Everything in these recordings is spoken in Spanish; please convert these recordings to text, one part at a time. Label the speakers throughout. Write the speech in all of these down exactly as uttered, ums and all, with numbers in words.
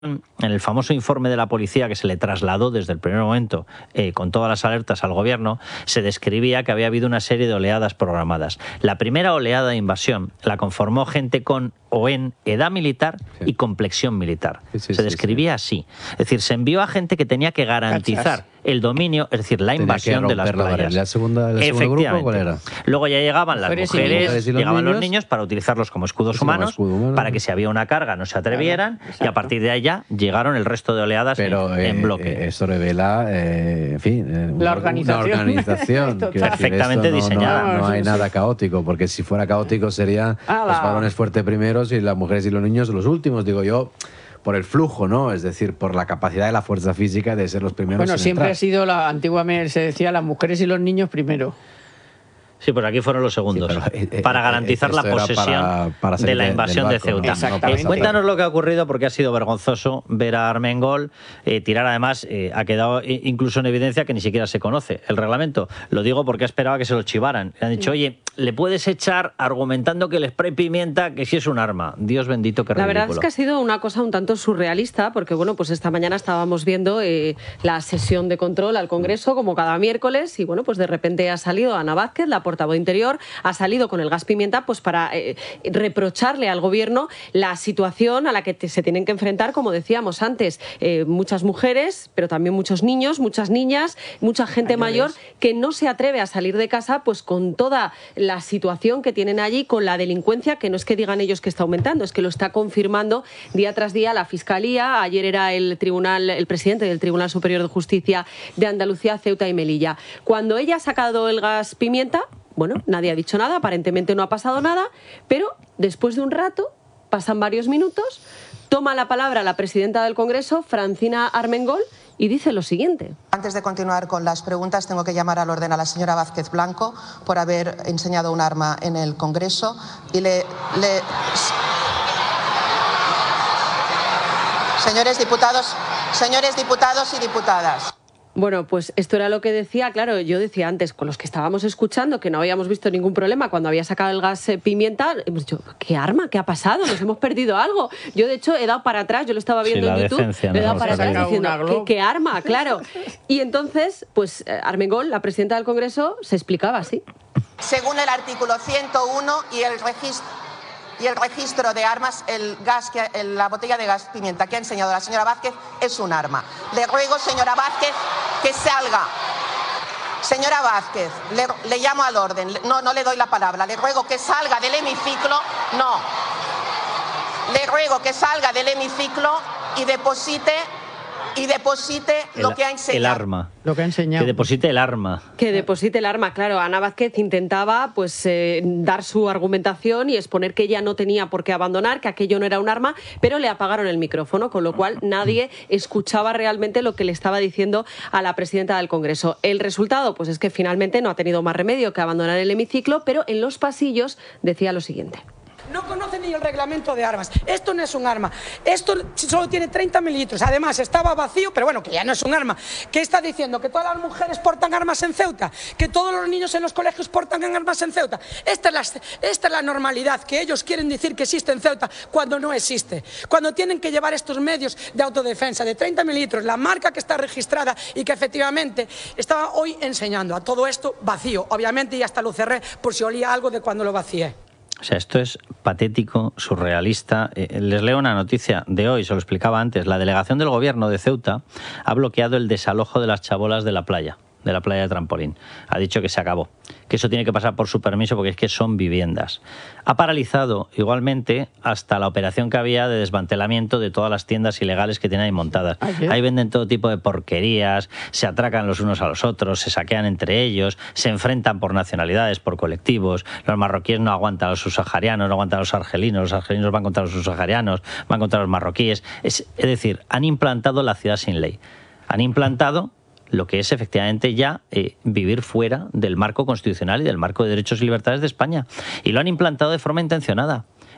Speaker 1: En el famoso informe de la policía que se le trasladó desde el primer momento eh, con todas las alertas al gobierno, se describía que había habido una serie de oleadas programadas. La primera oleada de invasión la conformó gente con o en edad militar sí. y complexión militar. Sí, sí, se describía sí, sí. así. Es decir, se envió a gente que tenía que garantizar Cachas. el dominio, es decir, la invasión de las playas.
Speaker 2: ¿La segunda, ¿El segundo grupo cuál era?
Speaker 1: Luego ya llegaban las mujeres, mujeres y los llegaban niños, los niños para utilizarlos como escudos sí, humanos, como escudo humano. Para que si había una carga no se atrevieran claro, y a partir de allá llegaron el resto de oleadas
Speaker 2: Pero,
Speaker 1: en,
Speaker 2: eh,
Speaker 1: en bloque.
Speaker 2: Esto revela, eh, en fin, eh,
Speaker 3: la organización.
Speaker 2: Una organización
Speaker 1: perfectamente
Speaker 2: no,
Speaker 1: diseñada.
Speaker 2: No, no hay nada caótico, porque si fuera caótico serían ah, los varones fuertes primeros y las mujeres y los niños los últimos, digo yo. Por el flujo, ¿no? Es decir, por la capacidad de la fuerza física de ser los primeros.
Speaker 3: Bueno,
Speaker 2: en
Speaker 3: siempre
Speaker 2: entrar.
Speaker 3: ha sido, la antiguamente se decía, las mujeres y los niños primero.
Speaker 1: Sí, pues aquí fueron los segundos, sí, pero, eh, para garantizar eh, la posesión para, para de la invasión de, barco, de Ceuta.
Speaker 3: ¿no?
Speaker 1: Eh, cuéntanos lo que ha ocurrido, porque ha sido vergonzoso ver a Armengol eh, tirar. Además, eh, ha quedado incluso en evidencia que ni siquiera se conoce el reglamento. Lo digo porque esperaba que se lo chivaran. Le han dicho, oye, le puedes echar argumentando que el spray pimienta, que sí es un arma. Dios bendito, qué ridículo.
Speaker 4: La verdad es que ha sido una cosa un tanto surrealista, porque bueno, pues esta mañana estábamos viendo eh, la sesión de control al Congreso, como cada miércoles, y bueno, pues de repente ha salido Ana Vázquez, la portavoz Interior, ha salido con el gas pimienta pues para eh, reprocharle al gobierno la situación a la que te, se tienen que enfrentar, como decíamos antes, eh, muchas mujeres, pero también muchos niños, muchas niñas, mucha gente mayor que no se atreve a salir de casa pues con toda la situación que tienen allí, con la delincuencia, que no es que digan ellos que está aumentando, es que lo está confirmando día tras día la Fiscalía. Ayer era el tribunal, el presidente del Tribunal Superior de Justicia de Andalucía, Ceuta y Melilla. Cuando ella ha sacado el gas pimienta, bueno, nadie ha dicho nada, aparentemente no ha pasado nada, pero después de un rato, pasan varios minutos, toma la palabra la presidenta del Congreso, Francina Armengol, y dice lo siguiente.
Speaker 5: Antes de continuar con las preguntas, tengo que llamar al orden a la señora Vázquez Blanco por haber enseñado un arma en el Congreso y le... le... Señores diputados, señores diputados y diputadas.
Speaker 4: Bueno, pues esto era lo que decía, claro, yo decía antes, con los que estábamos escuchando, que no habíamos visto ningún problema cuando había sacado el gas eh, pimienta, hemos dicho, ¿qué arma? ¿Qué ha pasado? ¿Nos hemos perdido algo? Yo, de hecho, he dado para atrás, yo lo estaba viendo
Speaker 1: sí,
Speaker 4: en YouTube,
Speaker 1: decencia,
Speaker 4: le he dado para atrás diciendo, ¿qué, ¿qué arma? Claro. Y entonces, pues Armengol, la presidenta del Congreso, se explicaba así.
Speaker 5: Según el artículo ciento uno y el registro... y el registro de armas, el gas que, el, la botella de gas pimienta que ha enseñado la señora Vázquez es un arma. Le ruego, señora Vázquez, que salga. Señora Vázquez, le, le llamo al orden. No, no le doy la palabra. Le ruego que salga del hemiciclo. No. Le ruego que salga del hemiciclo y deposite... y deposite
Speaker 1: el,
Speaker 5: lo que ha enseñado.
Speaker 1: El arma.
Speaker 3: Lo que ha enseñado.
Speaker 1: Que deposite el arma.
Speaker 4: Que deposite el arma, claro. Ana Vázquez intentaba pues eh, dar su argumentación y exponer que ella no tenía por qué abandonar, que aquello no era un arma, pero le apagaron el micrófono, con lo cual nadie escuchaba realmente lo que le estaba diciendo a la presidenta del Congreso. El resultado, pues es que finalmente no ha tenido más remedio que abandonar el hemiciclo, pero en los pasillos decía lo siguiente.
Speaker 6: No conoce ni el reglamento de armas. Esto no es un arma. Esto solo tiene treinta mililitros. Además, estaba vacío, pero bueno, que ya no es un arma. ¿Qué está diciendo? ¿Que todas las mujeres portan armas en Ceuta? ¿Que todos los niños en los colegios portan armas en Ceuta? Esta es la, esta es la normalidad que ellos quieren decir que existe en Ceuta cuando no existe. Cuando tienen que llevar estos medios de autodefensa de treinta mililitros, la marca que está registrada y que efectivamente estaba hoy enseñando a todo esto vacío. Obviamente, y hasta lo cerré por si olía algo de cuando lo vacié.
Speaker 1: O sea, esto es patético, surrealista. Eh, les leo una noticia de hoy, se lo explicaba antes. La delegación del gobierno de Ceuta ha bloqueado el desalojo de las chabolas de la playa, de la playa de Trampolín. Ha dicho que se acabó, que eso tiene que pasar por su permiso porque es que son viviendas. Ha paralizado igualmente hasta la operación que había de desmantelamiento de todas las tiendas ilegales que tienen ahí montadas. ¿Sí? Ahí venden todo tipo de porquerías, se atracan los unos a los otros, se saquean entre ellos, se enfrentan por nacionalidades, por colectivos. Los marroquíes no aguantan a los subsaharianos, no aguantan a los argelinos, los argelinos van contra los subsaharianos, van contra los marroquíes. Es, es decir, han implantado la ciudad sin ley. Han implantado lo que es efectivamente ya eh, vivir fuera del marco constitucional y del marco de derechos y libertades de España. Y lo han implantado de forma intencionada.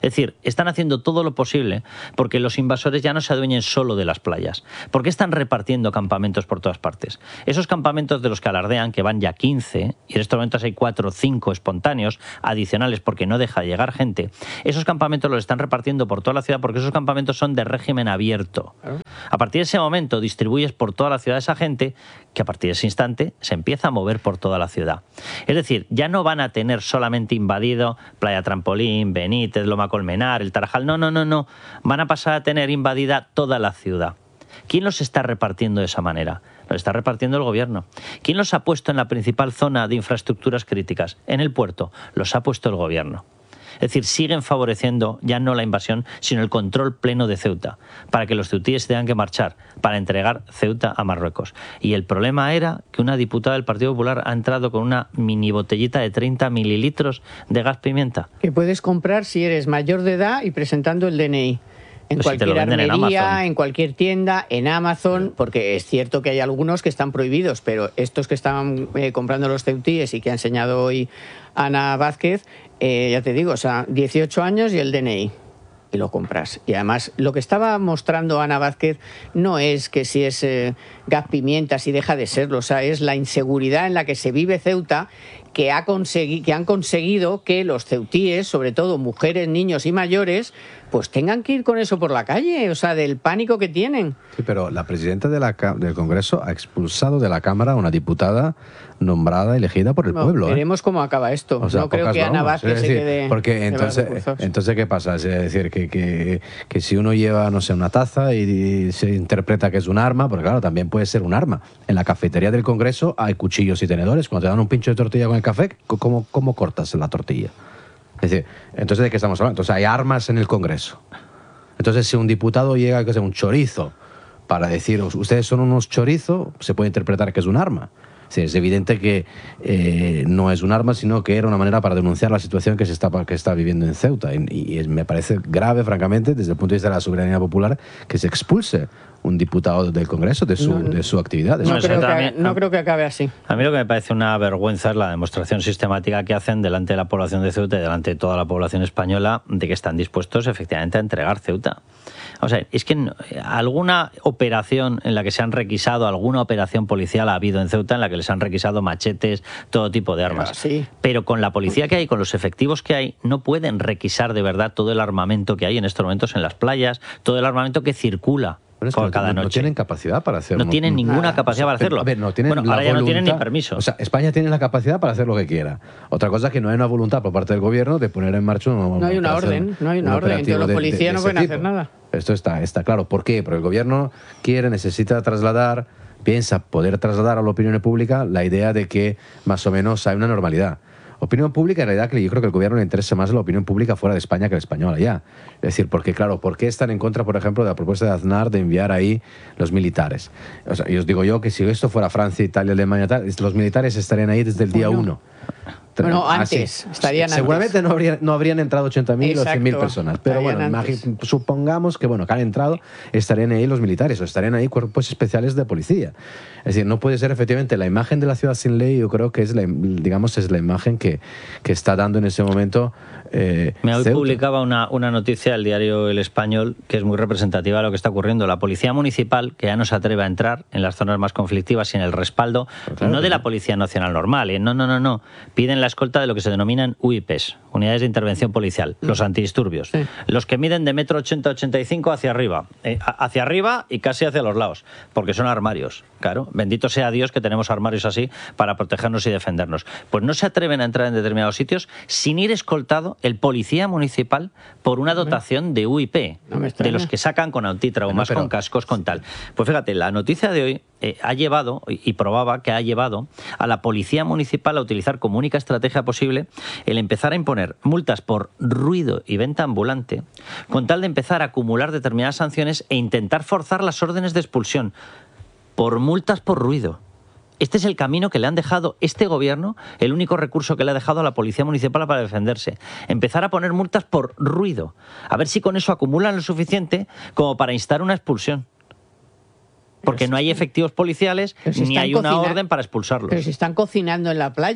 Speaker 1: decir, están haciendo todo lo posible porque los invasores ya no se adueñen solo de las playas. ¿Por qué están repartiendo campamentos por todas partes? Esos campamentos de los que alardean, que van ya quince, y en estos momentos hay cuatro o cinco espontáneos adicionales porque no deja de llegar gente, esos campamentos los están repartiendo por toda la ciudad porque esos campamentos son de régimen abierto. A partir de ese momento distribuyes por toda la ciudad a esa gente que a partir de ese instante se empieza a mover por toda la ciudad. Es decir, ya no van a tener solamente invadido Playa Trampolín, Benítez, Loma Colmenar, el Tarajal, no, no, no, no, van a pasar a tener invadida toda la ciudad. ¿Quién los está repartiendo de esa manera? Los está repartiendo el gobierno. ¿Quién los ha puesto en la principal zona de infraestructuras críticas? En el puerto. Los ha puesto el gobierno. Es decir, siguen favoreciendo ya no la invasión, sino el control pleno de Ceuta, para que los ceutíes tengan que marchar, para entregar Ceuta a Marruecos. Y el problema era que una diputada del Partido Popular ha entrado con una mini botellita de treinta mililitros de gas pimienta.
Speaker 3: Que puedes comprar si eres mayor de edad y presentando el D N I. En
Speaker 1: Pues si te lo
Speaker 3: cualquier
Speaker 1: venden en
Speaker 3: armería,
Speaker 1: Amazon.
Speaker 3: en cualquier tienda, en Amazon, porque es cierto que hay algunos que están prohibidos, pero estos que están eh, comprando los ceutíes y que ha enseñado hoy Ana Vázquez, eh, ya te digo, o sea, dieciocho años y el D N I. Y lo compras. Y además, lo que estaba mostrando Ana Vázquez no es que si es eh, gas pimienta, si deja de serlo, o sea, es la inseguridad en la que se vive Ceuta, que, ha consegui que han conseguido que los ceutíes, sobre todo mujeres, niños y mayores, pues tengan que ir con eso por la calle, o sea, del pánico que tienen.
Speaker 2: Sí, pero la presidenta de la, del Congreso ha expulsado de la Cámara a una diputada nombrada, elegida por el
Speaker 3: No,
Speaker 2: pueblo.
Speaker 3: veremos
Speaker 2: ¿eh?
Speaker 3: cómo acaba esto.
Speaker 2: O sea,
Speaker 3: no creo
Speaker 2: pocas
Speaker 3: que Ana
Speaker 2: bromas.
Speaker 3: Vázquez
Speaker 2: Es
Speaker 3: se
Speaker 2: decir,
Speaker 3: quede...
Speaker 2: porque
Speaker 3: de
Speaker 2: entonces,
Speaker 3: brazos cruzados.
Speaker 2: entonces, ¿qué pasa? Es decir, que, que, que si uno lleva, no sé, una taza y, y se interpreta que es un arma, porque claro, también puede ser un arma. En la cafetería del Congreso hay cuchillos y tenedores. Cuando te dan un pincho de tortilla con el café, ¿cómo, cómo cortas la tortilla? Es decir, entonces, ¿de qué estamos hablando? Entonces, hay armas en el Congreso. Entonces, si un diputado llega, que sea un chorizo, para decir, ustedes son unos chorizos, se puede interpretar que es un arma. Sí, es evidente que eh, no es un arma, sino que era una manera para denunciar la situación que se está, que está viviendo en Ceuta. Y, y es, me parece grave, francamente, desde el punto de vista de la soberanía popular, que se expulse un diputado del Congreso de su,
Speaker 3: No, no.
Speaker 2: de su actividad. de
Speaker 3: No,
Speaker 2: su-
Speaker 3: creo que,
Speaker 1: también-
Speaker 3: no creo que acabe así.
Speaker 1: A mí lo que me parece una vergüenza es la demostración sistemática que hacen delante de la población de Ceuta y delante de toda la población española de que están dispuestos efectivamente a entregar Ceuta. O sea, es que no- alguna operación en la que se han requisado, alguna operación policial ha habido en Ceuta en la que les han requisado machetes, todo tipo de armas.
Speaker 3: Pero sí.
Speaker 1: Pero con la policía que hay, con los efectivos que hay, no pueden requisar de verdad todo el armamento que hay en estos momentos en las playas, todo el armamento que circula.
Speaker 2: Pero es que
Speaker 1: por
Speaker 2: no,
Speaker 1: cada
Speaker 2: no- no
Speaker 1: noche.
Speaker 2: tienen capacidad para hacerlo.
Speaker 1: No tienen ninguna
Speaker 3: Nada.
Speaker 1: capacidad para hacerlo.
Speaker 2: A ver, no tienen
Speaker 1: bueno,
Speaker 2: la
Speaker 1: ahora ya no tienen ni
Speaker 2: voluntad.
Speaker 1: permiso.
Speaker 2: O sea, España tiene la capacidad para hacer lo que quiera. Otra cosa es que no hay una voluntad por parte del gobierno de poner en marcha una,
Speaker 3: No hay una
Speaker 2: operación-
Speaker 3: orden, no hay una
Speaker 2: un
Speaker 3: orden.
Speaker 2: operativo
Speaker 3: Entonces los
Speaker 2: de- de-
Speaker 3: policías
Speaker 2: de
Speaker 3: no
Speaker 2: ese
Speaker 3: pueden hacer
Speaker 2: tipo.
Speaker 3: nada.
Speaker 2: Esto está, está claro. ¿Por qué? Porque el gobierno quiere, necesita trasladar, piensa poder trasladar a la opinión pública la idea de que más o menos hay una normalidad. Opinión pública, en realidad, que yo creo que al gobierno le interesa más la opinión pública fuera de España que la española ya. Es decir, porque, claro, ¿por qué están en contra, por ejemplo, de la propuesta de Aznar de enviar ahí los militares? O sea, y os digo yo que si esto fuera Francia, Italia, Alemania, tal, los militares estarían ahí desde el día
Speaker 3: Bueno.
Speaker 2: uno.
Speaker 3: Bueno,
Speaker 2: Ah,
Speaker 3: antes,
Speaker 2: sí.
Speaker 3: estarían
Speaker 2: Seguramente
Speaker 3: antes.
Speaker 2: no, habría, no habrían entrado ochenta mil o cien mil
Speaker 3: Exacto,
Speaker 2: personas. Pero
Speaker 3: estarían
Speaker 2: bueno,
Speaker 3: antes.
Speaker 2: imagi- supongamos que, bueno, que han entrado, estarían ahí los militares o estarían ahí cuerpos especiales de policía. Es decir, no puede ser efectivamente la imagen de la ciudad sin ley, yo creo que es la, digamos, es la imagen que, que está dando en ese momento eh,
Speaker 1: Me hoy
Speaker 2: Ceuta.
Speaker 1: publicaba una, una noticia del diario El Español que es muy representativa de lo que está ocurriendo. La policía municipal, que ya no se atreve a entrar en las zonas más conflictivas sin el respaldo,
Speaker 2: Pero claro
Speaker 1: no
Speaker 2: que
Speaker 1: de la
Speaker 2: no.
Speaker 1: Policía Nacional normal, ¿eh? no, no, no, no. Piden la escolta de lo que se denominan U I Ps, Unidades de Intervención Policial, los antidisturbios.
Speaker 3: Sí.
Speaker 1: Los que miden de metro ochenta a ochenta y cinco hacia arriba, eh, a- hacia arriba y casi hacia los lados, porque son armarios. Claro, bendito sea Dios que tenemos armarios así para protegernos y defendernos. Pues no se atreven a entrar en determinados sitios sin ir escoltado el policía municipal por una dotación de U I P,
Speaker 3: No me
Speaker 1: de
Speaker 3: extraña.
Speaker 1: los que sacan con antitraumas,
Speaker 2: Bueno, pero-
Speaker 1: con cascos, con tal. Pues fíjate, la noticia de hoy eh, ha llevado, y y probaba que ha llevado a la policía municipal a utilizar como única estrategia posible el empezar a imponer multas por ruido y venta ambulante, con tal de empezar a acumular determinadas sanciones e intentar forzar las órdenes de expulsión por multas por ruido. Este es el camino que le han dejado este gobierno, el único recurso que le ha dejado a la policía municipal para defenderse. Empezar a poner multas por ruido. A ver si con eso acumulan lo suficiente como para instar una expulsión. Porque no hay efectivos policiales
Speaker 3: Pero si
Speaker 1: ni
Speaker 3: están
Speaker 1: hay una
Speaker 3: cocina-
Speaker 1: orden para expulsarlos.
Speaker 3: Pero si están cocinando en la playa.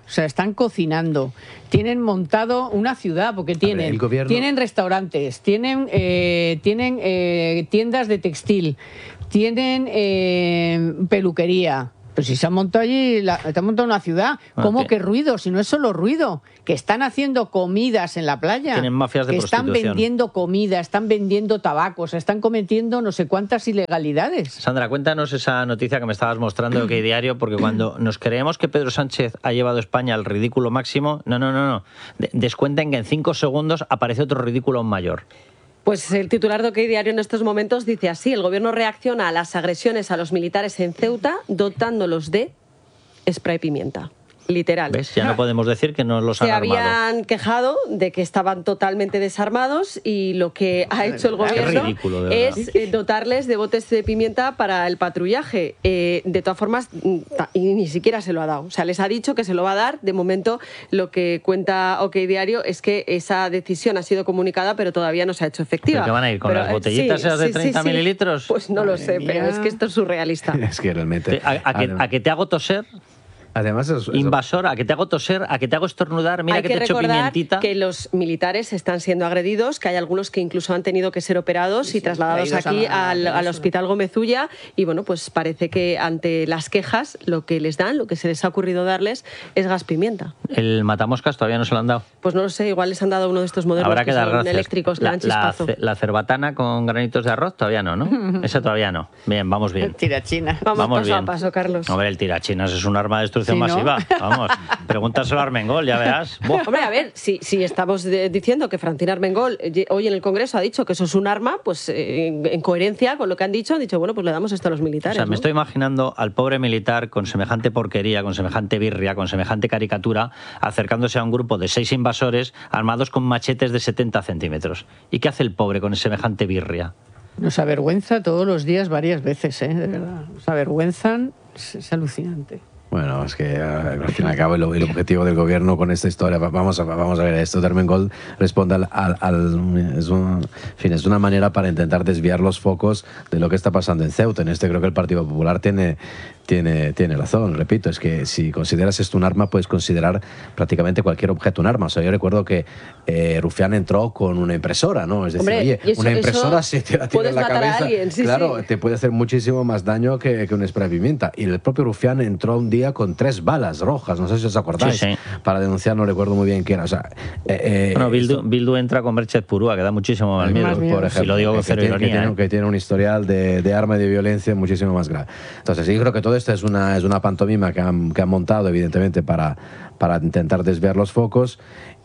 Speaker 3: O sea, están cocinando. Tienen montado una ciudad, porque tienen,
Speaker 2: el gobierno...
Speaker 3: tienen restaurantes, tienen, eh, tienen eh, tiendas de textil, tienen eh, peluquería. Pero si se han montado allí, la, se han montado una ciudad, ¿cómo
Speaker 1: okay.
Speaker 3: que ruido? Si no es solo ruido, que están haciendo comidas en la playa.
Speaker 1: Tienen mafias de
Speaker 3: que están
Speaker 1: prostitución.
Speaker 3: vendiendo comida, están vendiendo tabacos, están cometiendo no sé cuántas ilegalidades.
Speaker 1: Sandra, cuéntanos esa noticia que me estabas mostrando de OK Diario, porque cuando nos creemos que Pedro Sánchez ha llevado a España al ridículo máximo, no, no, no, no. Descuenten que en cinco segundos aparece otro ridículo aún mayor.
Speaker 4: Pues el titular de OK Diario en estos momentos dice así: el gobierno reacciona a las agresiones a los militares en Ceuta dotándolos de spray pimienta. Literal.
Speaker 1: ¿Ves? Ya no podemos decir que nos los han
Speaker 4: Se
Speaker 1: armado.
Speaker 4: habían quejado de que estaban totalmente desarmados y lo que ha hecho el gobierno
Speaker 1: ridículo, de
Speaker 4: es eh, dotarles de botes de pimienta para el patrullaje. Eh, de todas formas, y ni siquiera se lo ha dado. O sea, les ha dicho que se lo va a dar. De momento, lo que cuenta OK Diario es que esa decisión ha sido comunicada, pero todavía no se ha hecho efectiva.
Speaker 1: ¿Pero qué van a ir? ¿Con
Speaker 4: pero,
Speaker 1: las botellitas
Speaker 4: sí,
Speaker 1: esas de
Speaker 4: sí,
Speaker 1: treinta
Speaker 4: sí, sí.
Speaker 1: mililitros?
Speaker 4: Pues no lo sé,
Speaker 3: Madre
Speaker 4: pero
Speaker 3: mía.
Speaker 4: es que esto es surrealista.
Speaker 2: Es que realmente...
Speaker 1: A, a, que,
Speaker 2: Además-
Speaker 1: a que te hago toser,
Speaker 2: Además, eso, eso-
Speaker 1: invasor, a que te hago toser, a que te hago estornudar, mira
Speaker 4: hay
Speaker 1: que,
Speaker 4: que
Speaker 1: te echo
Speaker 4: recordar
Speaker 1: pimientita.
Speaker 4: que los militares están siendo agredidos, que hay algunos que incluso han tenido que ser operados
Speaker 3: Sí,
Speaker 4: y
Speaker 3: sí,
Speaker 4: trasladados
Speaker 3: traídos
Speaker 4: aquí
Speaker 3: a la
Speaker 4: al, al
Speaker 3: península.
Speaker 4: Hospital Gómez Ulla. Y bueno, pues parece que ante las quejas lo que les dan, lo que se les ha ocurrido darles es gas pimienta.
Speaker 1: El matamoscas todavía no se lo han dado.
Speaker 4: Pues no lo sé, igual les han dado uno de estos modelos
Speaker 1: Habrá
Speaker 4: que,
Speaker 1: que dar
Speaker 4: son
Speaker 1: gracias.
Speaker 4: eléctricos, que
Speaker 1: la,
Speaker 4: dan
Speaker 1: la,
Speaker 4: chispazo.
Speaker 1: ce- la cerbatana con granitos de arroz todavía no, ¿no? Esa todavía no. Bien, vamos bien.
Speaker 3: Tirachina.
Speaker 4: Vamos,
Speaker 1: Vamos
Speaker 4: paso
Speaker 1: bien.
Speaker 4: a paso, Carlos.
Speaker 1: Hombre, el tirachinas es un arma de destrucción
Speaker 3: Sí, ¿no?
Speaker 1: masiva. Vamos, pregúntaselo a Armengol, ya verás. Buah.
Speaker 4: Hombre, a ver, si, si estamos de- diciendo que Francina Armengol eh, hoy en el Congreso ha dicho que eso es un arma, pues eh, en, en coherencia con lo que han dicho, han dicho, bueno, pues le damos esto a los
Speaker 1: O
Speaker 4: militares.
Speaker 1: sea, me
Speaker 4: ¿no?
Speaker 1: estoy imaginando al pobre militar con semejante porquería, con semejante birria, con semejante caricatura, acercándose a un grupo de seis invasores armados con machetes de setenta centímetros. ¿Y qué hace el pobre con semejante birria?
Speaker 3: Nos avergüenza todos los días varias veces, ¿eh? De verdad. Nos avergüenzan, es, es alucinante.
Speaker 2: Bueno, es que uh, al fin y al cabo el, el objetivo del gobierno con esta historia, vamos a, vamos a ver esto, Armengol responde al... al, al es, un, en fin, es una manera para intentar desviar los focos de lo que está pasando en Ceuta. En este creo que el Partido Popular tiene, tiene, tiene razón, repito, es que si consideras esto un arma, puedes considerar prácticamente cualquier objeto un arma. O sea, yo recuerdo que eh, Rufián entró con una impresora, ¿no? Es decir,
Speaker 4: Hombre,
Speaker 2: oye,
Speaker 4: y eso-
Speaker 2: una impresora
Speaker 4: eso
Speaker 2: si te la tiene
Speaker 4: puedes
Speaker 2: en la
Speaker 4: matar a
Speaker 2: cabeza,
Speaker 4: alguien, sí,
Speaker 2: claro,
Speaker 4: sí.
Speaker 2: te puede hacer muchísimo más daño que, que un spray de pimienta. Y el propio Rufián entró un día con tres balas rojas, no sé si os acordáis,
Speaker 1: Sí, sí.
Speaker 2: para denunciar, no recuerdo muy bien qué era. O sea, eh, eh,
Speaker 1: Bueno, Bildu,
Speaker 2: esto-
Speaker 1: Bildu entra con Berchet Purúa, que da muchísimo más miedo.
Speaker 3: Más miedo.
Speaker 2: por ejemplo,
Speaker 1: si lo digo con
Speaker 2: que
Speaker 1: cero
Speaker 2: tiene, que
Speaker 1: ironía.
Speaker 2: tiene-
Speaker 1: ¿eh?
Speaker 2: que tiene un historial de, de arma y de violencia muchísimo más grave. Entonces, yo creo que todo esto es una, es una pantomima que han, que han montado, evidentemente, para, para intentar desviar los focos.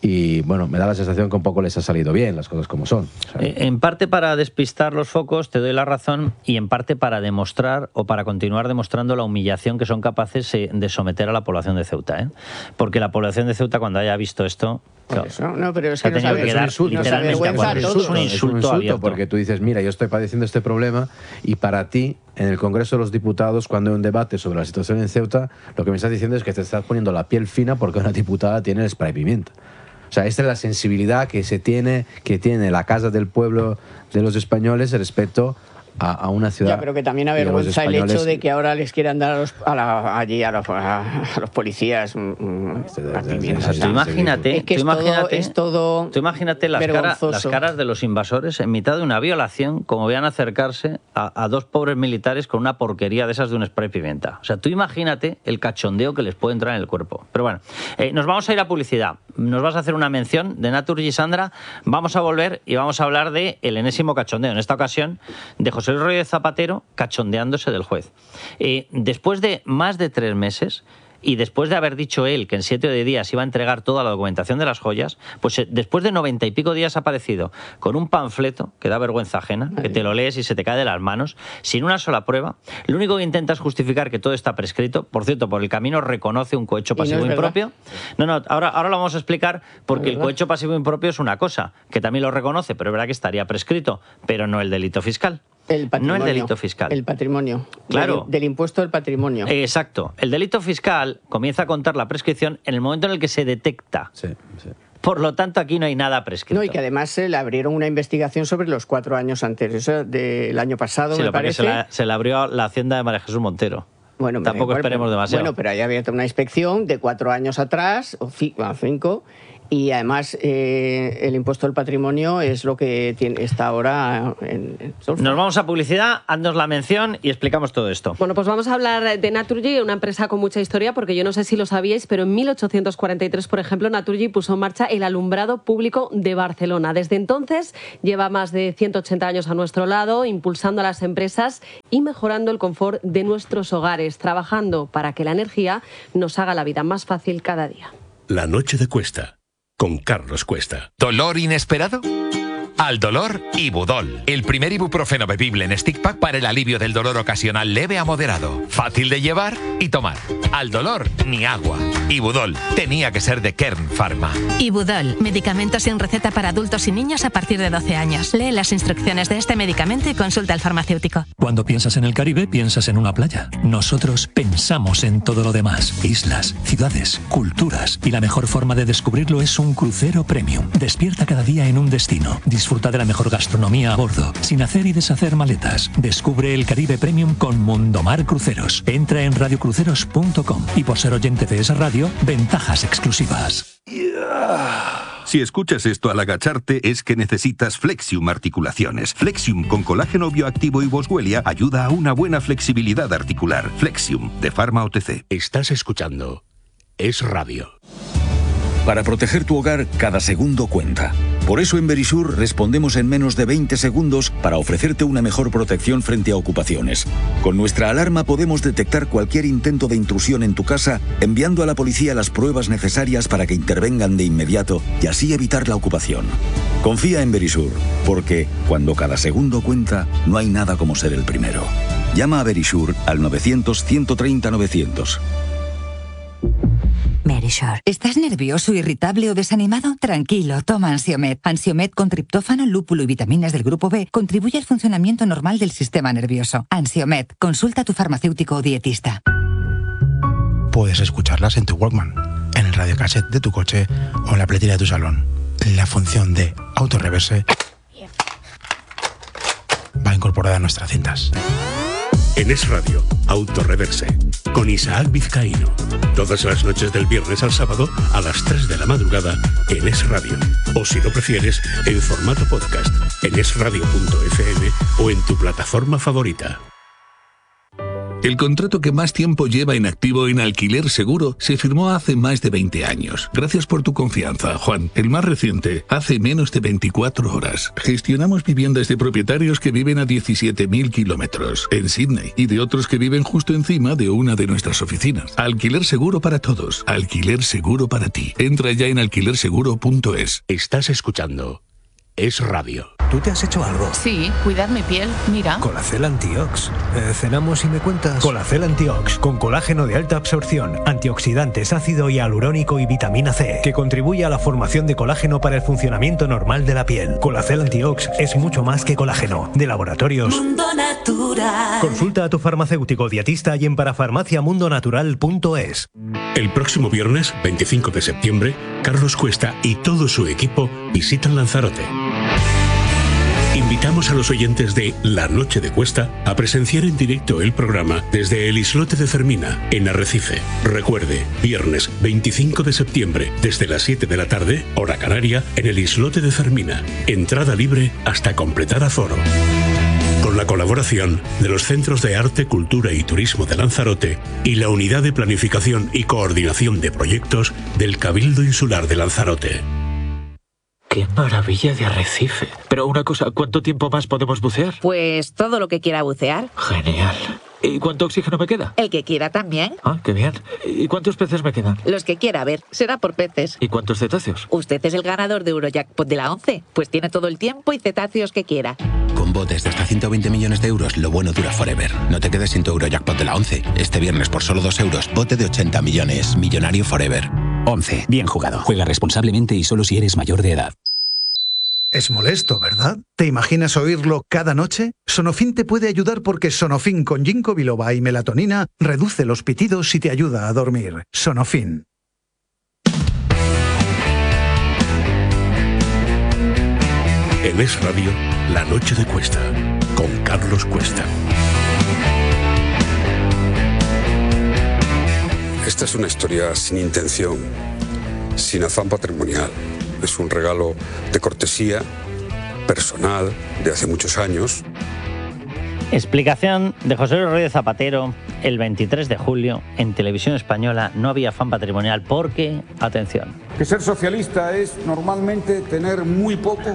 Speaker 2: Y bueno, me da la sensación que un poco les ha salido bien las cosas como son. O sea,
Speaker 1: Eh, En parte para despistar los focos, te doy la razón, y en parte para demostrar o para continuar demostrando la humillación que son capaces eh, de someter a la población de Ceuta. ¿eh? Porque la población de Ceuta, cuando haya visto esto...
Speaker 3: Por eso, no, pero es
Speaker 1: Se
Speaker 3: que
Speaker 1: ha
Speaker 3: nos,
Speaker 1: tenido que
Speaker 3: aver-
Speaker 1: quedar
Speaker 3: nos avergüenza
Speaker 1: literalmente
Speaker 3: a
Speaker 1: acuerdo.
Speaker 3: todos.
Speaker 1: Es un insulto abierto.
Speaker 2: porque tú dices, mira, yo estoy padeciendo este problema y para ti, en el Congreso de los Diputados, cuando hay un debate sobre la situación en Ceuta, lo que me estás diciendo es que te estás poniendo la piel fina porque una diputada tiene el spray pimienta. O sea, esta es la sensibilidad que se tiene, que tiene la Casa del Pueblo de los españoles respecto a, a una ciudad.
Speaker 3: Ya, pero que también
Speaker 2: y a los
Speaker 3: avergüenza el
Speaker 2: españoles.
Speaker 3: hecho de que ahora les quieran dar a los, a la- allí a los, a, a los policías un- un
Speaker 2: Este de-
Speaker 3: gas
Speaker 2: de- de-
Speaker 3: pimienta.
Speaker 1: O sea,
Speaker 2: Sí,
Speaker 1: tú
Speaker 2: sí,
Speaker 1: imagínate,
Speaker 3: Es que
Speaker 1: tú
Speaker 3: es todo-
Speaker 1: imagínate,
Speaker 3: es todo
Speaker 1: tú imagínate las, cara-
Speaker 3: vergonzoso.
Speaker 1: las caras de los invasores en mitad de una violación, como vean acercarse a, a dos pobres militares con una porquería de esas de un spray pimienta. O sea, tú imagínate el cachondeo que les puede entrar en el cuerpo. Pero bueno, eh, nos vamos a ir a publicidad. Nos vas a hacer una mención de Naturgy y Sandra. Vamos a volver y vamos a hablar de el enésimo cachondeo. En esta ocasión, de José Luis Rodríguez Zapatero cachondeándose del juez. Eh, después de más de tres meses... Y después de haber dicho él que en siete o diez días iba a entregar toda la documentación de las joyas, pues eh, después de noventa y pico días ha aparecido con un panfleto que da vergüenza ajena, que te lo lees y se te cae de las manos, sin una sola prueba. Lo único que intenta es justificar que todo está prescrito. Por cierto, por el camino reconoce un cohecho
Speaker 3: Y no
Speaker 1: pasivo
Speaker 3: es verdad.
Speaker 1: impropio. No, no, ahora, ahora lo vamos a explicar porque
Speaker 3: ¿Es
Speaker 1: el
Speaker 3: verdad?
Speaker 1: cohecho pasivo impropio es una cosa, que también lo reconoce, pero es verdad que estaría prescrito, pero no el delito fiscal.
Speaker 3: El
Speaker 1: No
Speaker 3: patrimonio.
Speaker 1: el delito fiscal.
Speaker 3: El patrimonio.
Speaker 1: Claro.
Speaker 3: Del, del impuesto del patrimonio.
Speaker 1: Exacto. El delito fiscal comienza a contar la prescripción en el momento en el que se detecta.
Speaker 2: Sí, sí.
Speaker 1: Por lo tanto, aquí no hay nada prescrito.
Speaker 3: No, y que además se le abrieron una investigación sobre los cuatro años anteriores, o sea, del año pasado,
Speaker 1: Sí,
Speaker 3: me
Speaker 1: lo que pasa es
Speaker 3: parece.
Speaker 1: que se la, se la abrió la hacienda de María Jesús Montero.
Speaker 3: Bueno,
Speaker 1: tampoco
Speaker 3: bueno,
Speaker 1: esperemos
Speaker 3: pero,
Speaker 1: demasiado.
Speaker 3: Bueno, pero hay abierto una inspección de cuatro años atrás, o cinco, y además eh, el impuesto del patrimonio es lo que tiene, está ahora en, en
Speaker 1: Nos vamos a publicidad, haznos la mención y explicamos todo esto.
Speaker 4: Bueno, pues vamos a hablar de Naturgy, una empresa con mucha historia, porque yo no sé si lo sabíais, pero en mil ochocientos cuarenta y tres, por ejemplo, Naturgy puso en marcha el alumbrado público de Barcelona. Desde entonces lleva más de ciento ochenta años a nuestro lado, impulsando a las empresas y mejorando el confort de nuestros hogares, trabajando para que la energía nos haga la vida más fácil cada día.
Speaker 7: La noche de Cuesta, con Carlos Cuesta.
Speaker 8: ¿Dolor inesperado? Al dolor, Ibudol, el primer ibuprofeno bebible en stick pack para el alivio del dolor ocasional leve a moderado. Fácil de llevar y tomar. Al dolor, ni agua. Ibudol, tenía que ser de Kern Pharma.
Speaker 9: Ibudol, medicamento sin receta para adultos y niños a partir de doce años. Lee las instrucciones de este medicamento y consulta al farmacéutico.
Speaker 10: Cuando piensas en el Caribe, piensas en una playa. Nosotros pensamos en todo lo demás. Islas, ciudades, culturas. Y la mejor forma de descubrirlo es un crucero premium. Despierta cada día en un destino. Disfruta de la mejor gastronomía a bordo, sin hacer y deshacer maletas. Descubre el Caribe Premium con Mundomar Cruceros. Entra en radio cruceros punto com y por ser oyente de esa radio, ventajas exclusivas.
Speaker 11: Si escuchas esto al agacharte es que necesitas Flexium Articulaciones. Flexium con colágeno bioactivo y boswellia ayuda a una buena flexibilidad articular. Flexium, de Pharma O T C.
Speaker 7: Estás escuchando Es Radio.
Speaker 12: Para proteger tu hogar, cada segundo cuenta. Por eso en Verisur respondemos en menos de veinte segundos para ofrecerte una mejor protección frente a ocupaciones. Con nuestra alarma podemos detectar cualquier intento de intrusión en tu casa, enviando a la policía las pruebas necesarias para que intervengan de inmediato y así evitar la ocupación. Confía en Verisur, porque cuando cada segundo cuenta, no hay nada como ser el primero. Llama a Verisur al novecientos, ciento treinta, novecientos.
Speaker 13: Verisur. ¿Estás nervioso, irritable o desanimado? Tranquilo, toma Ansiomed. Ansiomed con triptófano, lúpulo y vitaminas del grupo B contribuye al funcionamiento normal del sistema nervioso. Ansiomed. Consulta a tu farmacéutico o dietista.
Speaker 14: Puedes escucharlas en tu Walkman, en el radiocassette de tu coche o en la pletera de tu salón. La función de autorreverse va incorporada a nuestras cintas.
Speaker 7: En Es Radio, Autorreverse, con Isaac Vizcaíno. Todas las noches del viernes al sábado a las tres de la madrugada en Es Radio. O si lo prefieres, en formato podcast, en es radio punto efe eme o en tu plataforma favorita.
Speaker 15: El contrato que más tiempo lleva en activo en Alquiler Seguro se firmó hace más de veinte años. Gracias por tu confianza, Juan. El más reciente, hace menos de veinticuatro horas. Gestionamos viviendas de propietarios que viven a diecisiete mil kilómetros en Sydney y de otros que viven justo encima de una de nuestras oficinas. Alquiler Seguro para todos. Alquiler Seguro para ti. Entra ya en alquiler seguro punto es.
Speaker 7: Estás escuchando Es Radio.
Speaker 16: ¿Tú te has hecho algo?
Speaker 17: Sí, cuidar mi piel, mira.
Speaker 16: Colacel Antiox. Eh, cenamos y me cuentas. Colacel Antiox, con colágeno de alta absorción, antioxidantes, ácido hialurónico y vitamina C, que contribuye a la formación de colágeno para el funcionamiento normal de la piel. Colacel Antiox es mucho más que colágeno. De laboratorios
Speaker 18: Mundo Natural.
Speaker 16: Consulta a tu farmacéutico dietista y en parafarmacia mundo natural punto es.
Speaker 7: El próximo viernes, veinticinco de septiembre, Carlos Cuesta y todo su equipo visitan Lanzarote. Invitamos a los oyentes de La Noche de Cuesta a presenciar en directo el programa desde el Islote de Fermina, en Arrecife. Recuerde, viernes veinticinco de septiembre, desde las siete de la tarde, hora canaria, en el Islote de Fermina. Entrada libre hasta completar aforo. Con la colaboración de los Centros de Arte, Cultura y Turismo de Lanzarote y la Unidad de Planificación y Coordinación de Proyectos del Cabildo Insular de Lanzarote.
Speaker 19: ¡Qué maravilla de arrecife! Pero una cosa, ¿cuánto tiempo más podemos bucear?
Speaker 17: Pues todo lo que quiera bucear.
Speaker 19: Genial. ¿Y cuánto oxígeno me queda?
Speaker 17: El que quiera también.
Speaker 19: Ah, qué bien. ¿Y cuántos peces me quedan?
Speaker 17: Los que quiera, a ver, será por peces.
Speaker 19: ¿Y cuántos cetáceos?
Speaker 17: Usted es el ganador de Eurojackpot de la once, pues tiene todo el tiempo y cetáceos que quiera.
Speaker 20: Con botes de hasta ciento veinte millones de euros, lo bueno dura forever. No te quedes sin tu Eurojackpot de la once. Este viernes por solo dos euros, bote de ochenta millones. Millonario forever.
Speaker 21: once. Bien jugado. Juega responsablemente y solo si eres mayor de edad.
Speaker 22: Es molesto, ¿verdad? ¿Te imaginas oírlo cada noche? Sonofin te puede ayudar porque Sonofin con ginkgo biloba y melatonina reduce los pitidos y te ayuda a dormir. Sonofin.
Speaker 7: En Es Radio, La Noche de Cuesta, con Carlos Cuesta.
Speaker 5: Esta es una historia sin intención, sin afán patrimonial. Es un regalo de cortesía personal de hace muchos años.
Speaker 1: Explicación de José Luis Rodríguez Zapatero el veintitrés de julio en Televisión Española. No había afán patrimonial porque, atención.
Speaker 6: Que ser socialista es normalmente tener muy poco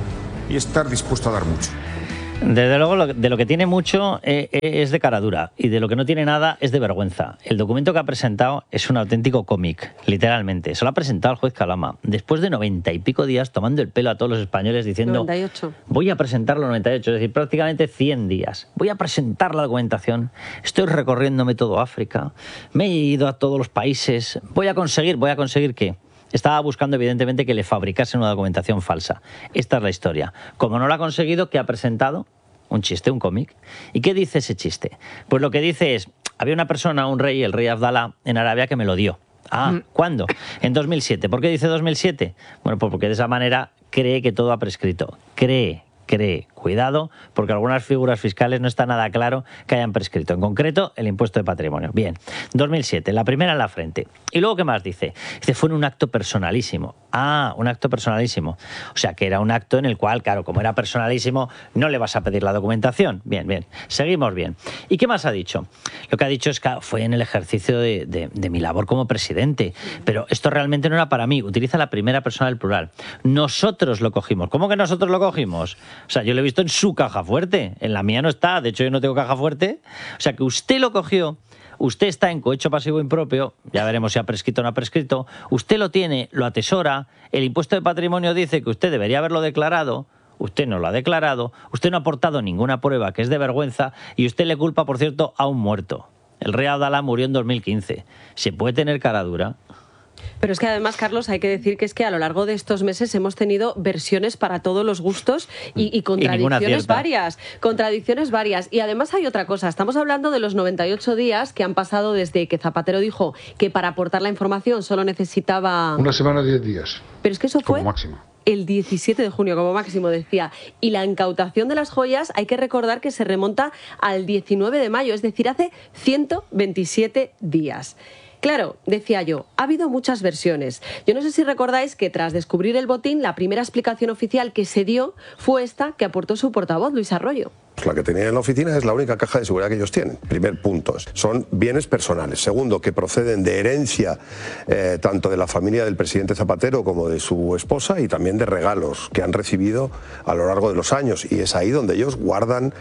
Speaker 6: y estar dispuesto a dar mucho.
Speaker 1: Desde luego, lo- de lo que tiene mucho eh, eh, es de cara dura y de lo que no tiene nada es de vergüenza. El documento que ha presentado es un auténtico cómic, literalmente. Se lo ha presentado el juez Calama después de noventa y pico días tomando el pelo a todos los españoles diciendo
Speaker 4: noventa y ocho.
Speaker 1: voy a presentarlo noventa y ocho, es decir, prácticamente cien días. Voy a presentar la documentación, estoy recorriéndome todo África, me he ido a todos los países, voy a conseguir, voy a conseguir ¿qué? Estaba buscando, evidentemente, que le fabricasen una documentación falsa. Esta es la historia. Como no lo ha conseguido, ¿qué ha presentado? Un chiste, un cómic. ¿Y qué dice ese chiste? Pues lo que dice es, había una persona, un rey, el rey Abdalá, en Arabia, que me lo dio. Ah, ¿cuándo? En dos mil siete. ¿Por qué dice dos mil siete? Bueno, pues porque de esa manera cree que todo ha prescrito. Cree, cree. Cuidado, porque algunas figuras fiscales no está nada claro que hayan prescrito. En concreto, el impuesto de patrimonio. Bien, dos mil siete, la primera en la frente. ¿Y luego qué más dice? Dice, fue en un acto personalísimo. Ah, un acto personalísimo. O sea, que era un acto en el cual, claro, como era personalísimo, no le vas a pedir la documentación. Bien, bien. Seguimos bien. ¿Y qué más ha dicho? Lo que ha dicho es que fue en el ejercicio de, de, de mi labor como presidente. Pero esto realmente no era para mí. Utiliza la primera persona del plural. Nosotros lo cogimos. ¿Cómo que nosotros lo cogimos? O sea, yo lo he visto en su caja fuerte. En la mía no está. De hecho, yo no tengo caja fuerte. O sea, que usted lo cogió. Usted está en cohecho pasivo impropio, ya veremos si ha prescrito o no ha prescrito, usted lo tiene, lo atesora, el impuesto de patrimonio dice que usted debería haberlo declarado, usted no lo ha declarado, usted no ha aportado ninguna prueba, que es de vergüenza, y usted le culpa, por cierto, a un muerto. El rey Abdalá murió en dos mil quince. ¿Se puede tener cara dura?
Speaker 4: Pero es que además, Carlos, hay que decir que es que a lo largo de estos meses hemos tenido versiones para todos los gustos y, y contradicciones varias. Contradicciones varias. Y además hay otra cosa. Estamos hablando de los noventa y ocho días que han pasado desde que Zapatero dijo que para aportar la información solo necesitaba...
Speaker 6: Una semana, diez días.
Speaker 4: Pero es que eso fue...
Speaker 6: Como máximo.
Speaker 4: El diecisiete de junio, como máximo, decía. Y la incautación de las joyas hay que recordar que se remonta al diecinueve de mayo, es decir, hace ciento veintisiete días. Claro, decía yo, ha habido muchas versiones. Yo no sé si recordáis que tras descubrir el botín, la primera explicación oficial que se dio fue esta que aportó su portavoz, Luis Arroyo.
Speaker 23: La que tenía en la oficina es la única caja de seguridad que ellos tienen. Primer punto, son bienes personales. Segundo, que proceden de herencia eh, tanto de la familia del presidente Zapatero como de su esposa y también de regalos que han recibido a lo largo de los años. Y es ahí donde ellos guardan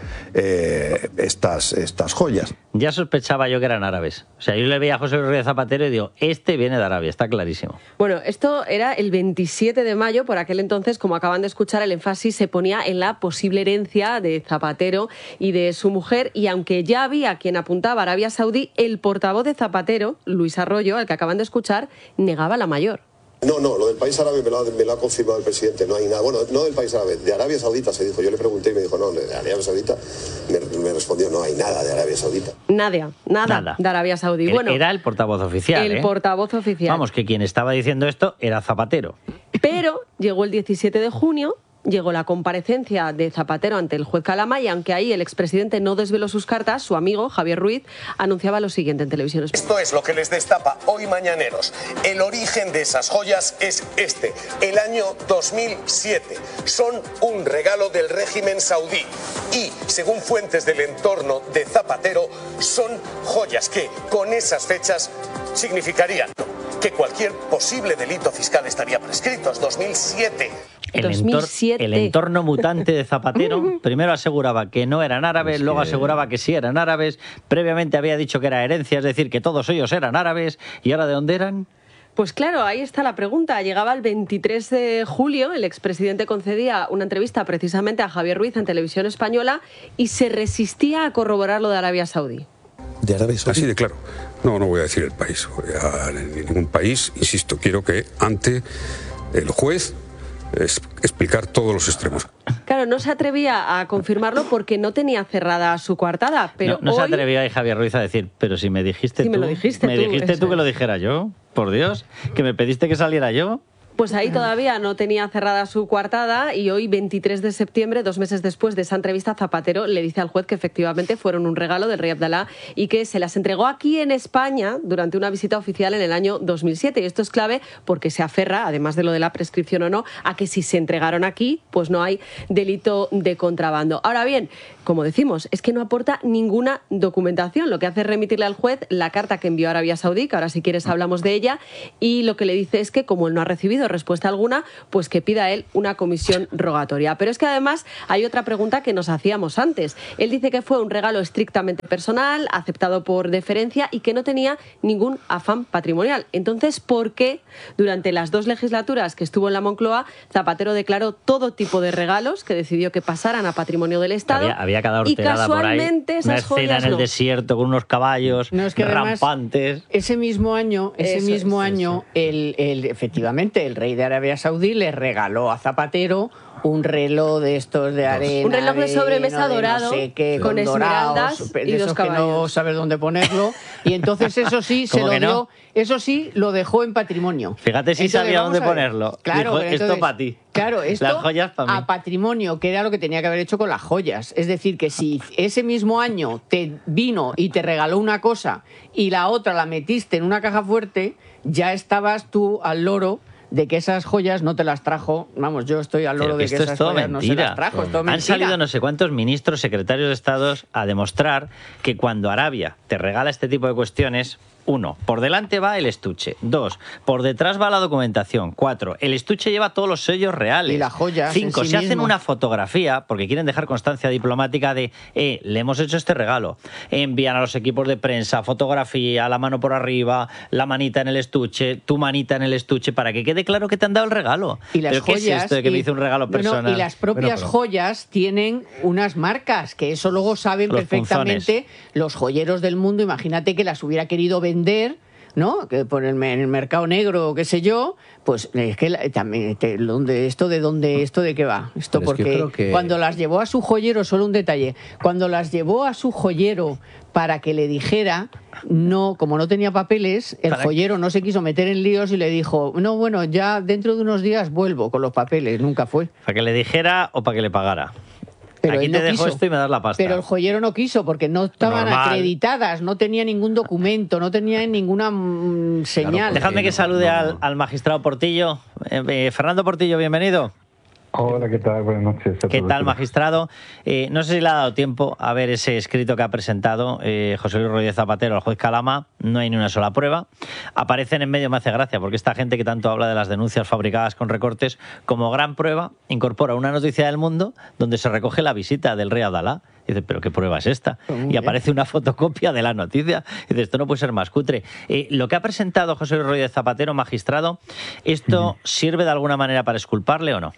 Speaker 23: eh, estas, estas joyas.
Speaker 1: Ya sospechaba yo que eran árabes. O sea, yo le veía a José Luis Zapatero y digo, este viene de Arabia, está clarísimo.
Speaker 4: Bueno, esto era el veintisiete de mayo, por aquel entonces, como acaban de escuchar, el énfasis se ponía en la posible herencia de Zapatero y de su mujer, y aunque ya había quien apuntaba a Arabia Saudí, el portavoz de Zapatero, Luis Arroyo, al que acaban de escuchar, negaba la mayor.
Speaker 23: No, no, lo del país árabe me lo, ha, me lo ha confirmado el presidente, no hay nada. Bueno, no del país árabe, de Arabia Saudita se dijo. Yo le pregunté y me dijo, no, de Arabia Saudita. Me, me respondió, no hay nada de Arabia Saudita.
Speaker 4: Nada, nada, nada. de Arabia Saudí.
Speaker 1: El,
Speaker 4: bueno,
Speaker 1: era el portavoz oficial.
Speaker 4: El
Speaker 1: ¿eh?
Speaker 4: portavoz oficial.
Speaker 1: Vamos, que quien estaba diciendo esto era Zapatero.
Speaker 4: Pero llegó el diecisiete de junio... Llegó la comparecencia de Zapatero ante el juez Calama y aunque ahí el expresidente no desveló sus cartas, su amigo Javier Ruiz anunciaba lo siguiente en televisión española.
Speaker 23: Esto es lo que les destapa hoy mañaneros. El origen de esas joyas es este, el año dos mil siete. Son un regalo del régimen saudí y, según fuentes del entorno de Zapatero, son joyas que, con esas fechas, significarían que cualquier posible delito fiscal estaría prescrito. Es dos mil siete.
Speaker 1: El, entor el entorno mutante de Zapatero primero aseguraba que no eran árabes, es luego que... aseguraba que sí eran árabes, previamente había dicho que era herencia, es decir, que todos ellos eran árabes, ¿y ahora de dónde eran?
Speaker 4: Pues claro, ahí está la pregunta. Llegaba el veintitrés de julio, el expresidente concedía una entrevista precisamente a Javier Ruiz en Televisión Española y se resistía a corroborar lo de Arabia Saudí.
Speaker 23: ¿De Arabia Saudí?
Speaker 5: Así de claro. No, no voy a decir el país. A ningún país, insisto, quiero que ante el juez es explicar todos los extremos.
Speaker 4: Claro, no se atrevía a confirmarlo porque no tenía cerrada su coartada, pero
Speaker 1: no, no
Speaker 4: hoy...
Speaker 1: se atrevía ahí Javier Ruiz a decir, pero si me dijiste
Speaker 4: si
Speaker 1: tú,
Speaker 4: me lo dijiste
Speaker 1: me
Speaker 4: tú,
Speaker 1: dijiste tú que
Speaker 4: es.
Speaker 1: lo dijera yo, por Dios, que me pediste que saliera yo.
Speaker 4: Pues ahí todavía no tenía cerrada su coartada y hoy, veintitrés de septiembre, dos meses después de esa entrevista, Zapatero le dice al juez que efectivamente fueron un regalo del rey Abdalá y que se las entregó aquí en España durante una visita oficial en el año dos mil siete. Y esto es clave porque se aferra, además de lo de la prescripción o no, a que si se entregaron aquí, pues no hay delito de contrabando. Ahora bien, como decimos, es que no aporta ninguna documentación. Lo que hace es remitirle al juez la carta que envió a Arabia Saudí, que ahora si quieres hablamos de ella, y lo que le dice es que como él no ha recibido respuesta alguna, pues que pida él una comisión rogatoria. Pero es que además hay otra pregunta que nos hacíamos antes. Él dice que fue un regalo estrictamente personal, aceptado por deferencia y que no tenía ningún afán patrimonial. Entonces, ¿por qué durante las dos legislaturas que estuvo en la Moncloa, Zapatero declaró todo tipo de regalos que decidió que pasaran a patrimonio del Estado?
Speaker 1: Había, había cada
Speaker 4: y
Speaker 1: horterada
Speaker 4: casualmente
Speaker 1: por ahí, una
Speaker 4: esas
Speaker 1: escena
Speaker 4: joyas
Speaker 1: en el
Speaker 4: no.
Speaker 1: desierto con unos caballos
Speaker 2: No, es que además,
Speaker 1: rampantes.
Speaker 2: ese mismo año, ese
Speaker 4: Eso
Speaker 2: mismo
Speaker 4: es,
Speaker 2: año, el, el, efectivamente, el rey de Arabia Saudí le regaló a Zapatero un reloj de estos de arena.
Speaker 4: Un reloj de sobremesa
Speaker 2: de
Speaker 4: dorado,
Speaker 2: no sé qué,
Speaker 4: con esmeraldas
Speaker 2: dorados,
Speaker 4: y
Speaker 2: de
Speaker 4: dos
Speaker 2: esos que no
Speaker 4: caballos.
Speaker 2: sabes dónde ponerlo. Y entonces eso sí se
Speaker 1: ¿Cómo
Speaker 2: lo
Speaker 1: que no?
Speaker 2: dio, eso sí lo dejó en patrimonio.
Speaker 1: Fíjate si
Speaker 2: Entonces,
Speaker 1: sabía
Speaker 2: vamos
Speaker 1: dónde
Speaker 2: a ver.
Speaker 1: ponerlo.
Speaker 2: Claro,
Speaker 1: Dijo,
Speaker 2: pero
Speaker 1: esto
Speaker 2: entonces,
Speaker 1: para ti.
Speaker 2: Claro, esto
Speaker 1: Las joyas para mí.
Speaker 2: a patrimonio, que era lo que tenía que haber hecho con las joyas. Es decir, que si ese mismo año te vino y te regaló una cosa y la otra la metiste en una caja fuerte, ya estabas tú al loro de que esas joyas no te las trajo. Vamos, yo estoy al loro
Speaker 1: Pero que
Speaker 2: de que
Speaker 1: esto
Speaker 2: esas
Speaker 1: es todo
Speaker 2: joyas no se
Speaker 1: mentira.
Speaker 2: las trajo. Es todo
Speaker 1: Han
Speaker 2: mentira.
Speaker 1: salido no sé cuántos ministros, secretarios de Estado a demostrar que cuando Arabia te regala este tipo de cuestiones, uno, por delante va el estuche. Dos, por detrás va la documentación. Cuatro, el estuche lleva todos los sellos reales.
Speaker 2: Y las joyas
Speaker 1: Cinco,
Speaker 2: en sí
Speaker 1: se hacen
Speaker 2: mismo.
Speaker 1: una fotografía porque quieren dejar constancia diplomática de, eh, le hemos hecho este regalo. Envían a los equipos de prensa fotografía, la mano por arriba, la manita en el estuche, tu manita en el estuche, para que quede claro que te han dado el regalo.
Speaker 2: Y las
Speaker 1: ¿Pero qué
Speaker 2: joyas,
Speaker 1: es esto de que
Speaker 2: y,
Speaker 1: me hizo un regalo
Speaker 2: bueno,
Speaker 1: personal?
Speaker 2: y las propias
Speaker 1: Bueno, pero-
Speaker 2: joyas tienen unas marcas, que eso luego saben
Speaker 1: Los
Speaker 2: perfectamente los joyeros del mundo. Imagínate que las hubiera querido vender, ¿no? Que por el, en el mercado negro o qué sé yo, pues es que la- también te- ¿dónde- esto de dónde, esto de qué va, esto
Speaker 3: Pero es que yo
Speaker 2: porque
Speaker 3: creo que-
Speaker 2: cuando las llevó a su joyero, solo un detalle, cuando las llevó a su joyero para que le dijera, no, como no tenía papeles, el
Speaker 1: Para-
Speaker 2: joyero no se quiso meter en líos y le dijo, no, bueno, ya dentro de unos días vuelvo con los papeles, nunca fue.
Speaker 1: ¿Para que le dijera o para que le pagara?
Speaker 2: Pero
Speaker 1: Aquí
Speaker 2: él
Speaker 1: te
Speaker 2: no
Speaker 1: dejo
Speaker 2: quiso.
Speaker 1: esto y me das la pasta.
Speaker 2: Pero el joyero no quiso porque no estaban
Speaker 1: Normal.
Speaker 2: acreditadas, no tenía ningún documento, no tenía ninguna mm, señal.
Speaker 1: Dejadme que salude al, al magistrado Portillo. Eh, eh, Fernando Portillo, bienvenido.
Speaker 8: Hola, ¿qué tal? Buenas noches. a
Speaker 1: ¿Qué
Speaker 8: todos.
Speaker 1: tal, magistrado? Eh, no sé si le ha dado tiempo a ver ese escrito que ha presentado eh, José Luis Rodríguez Zapatero al juez Calama. No hay ni una sola prueba. Aparecen en medio, me hace gracia, porque esta gente que tanto habla de las denuncias fabricadas con recortes, como gran prueba, incorpora una noticia del Mundo donde se recoge la visita del rey Abdalá. Y dice, ¿pero qué prueba es esta? Y aparece una fotocopia de la noticia. Y dice, esto no puede ser más cutre. Eh, lo que ha presentado José Luis Rodríguez Zapatero, magistrado, ¿esto sirve de alguna manera para exculparle o no?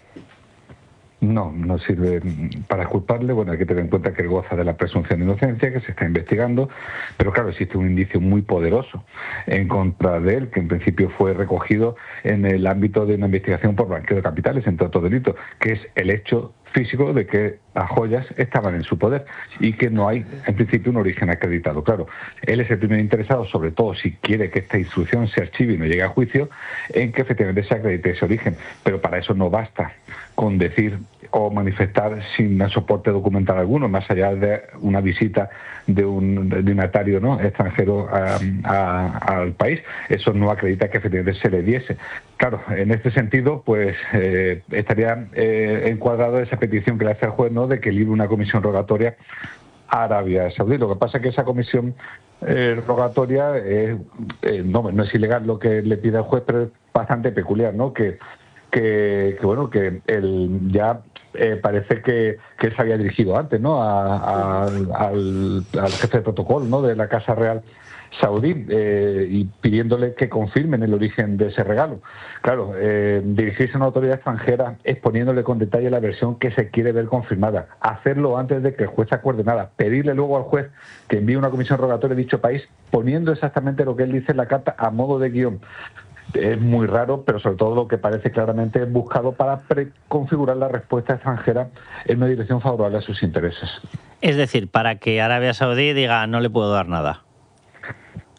Speaker 8: No, no sirve para culparle. Bueno, hay que tener en cuenta que él goza de la presunción de inocencia, que se está investigando, pero claro, existe un indicio muy poderoso en contra de él, que en principio fue recogido en el ámbito de una investigación por blanqueo de capitales, entre otros delitos, que es el hecho físico de que las joyas estaban en su poder y que no hay, en principio, un origen acreditado. Claro, él es el primer interesado, sobre todo si quiere que esta instrucción se archive y no llegue a juicio, en que efectivamente se acredite ese origen. Pero para eso no basta con decir o manifestar sin soporte documental alguno, más allá de una visita de un dignatario, ¿no?, extranjero a, a, al país. Eso no acredita que efectivamente se le diese. Claro, en este sentido, pues eh, estaría eh, encuadrado esa petición que le hace al juez, ¿no?, de que libre una comisión rogatoria a Arabia Saudí. Lo que pasa es que esa comisión eh, rogatoria eh, eh, no, no es ilegal lo que le pide al juez, pero es bastante peculiar, ¿no?, que Que, que bueno, que él ya eh, parece que, que él se había dirigido antes, ¿no?, a, a, al, al jefe de protocolo, ¿no?, de la Casa Real saudí, eh, y pidiéndole que confirmen el origen de ese regalo. Claro, eh, dirigirse a una autoridad extranjera exponiéndole con detalle la versión que se quiere ver confirmada, hacerlo antes de que el juez acuerde nada, pedirle luego al juez que envíe una comisión rogatoria de dicho país, poniendo exactamente lo que él dice en la carta a modo de guión. Es muy raro, pero sobre todo lo que parece claramente es buscado para preconfigurar la respuesta extranjera en una dirección favorable a sus intereses.
Speaker 1: Es decir, para que Arabia Saudí diga, no le puedo dar nada.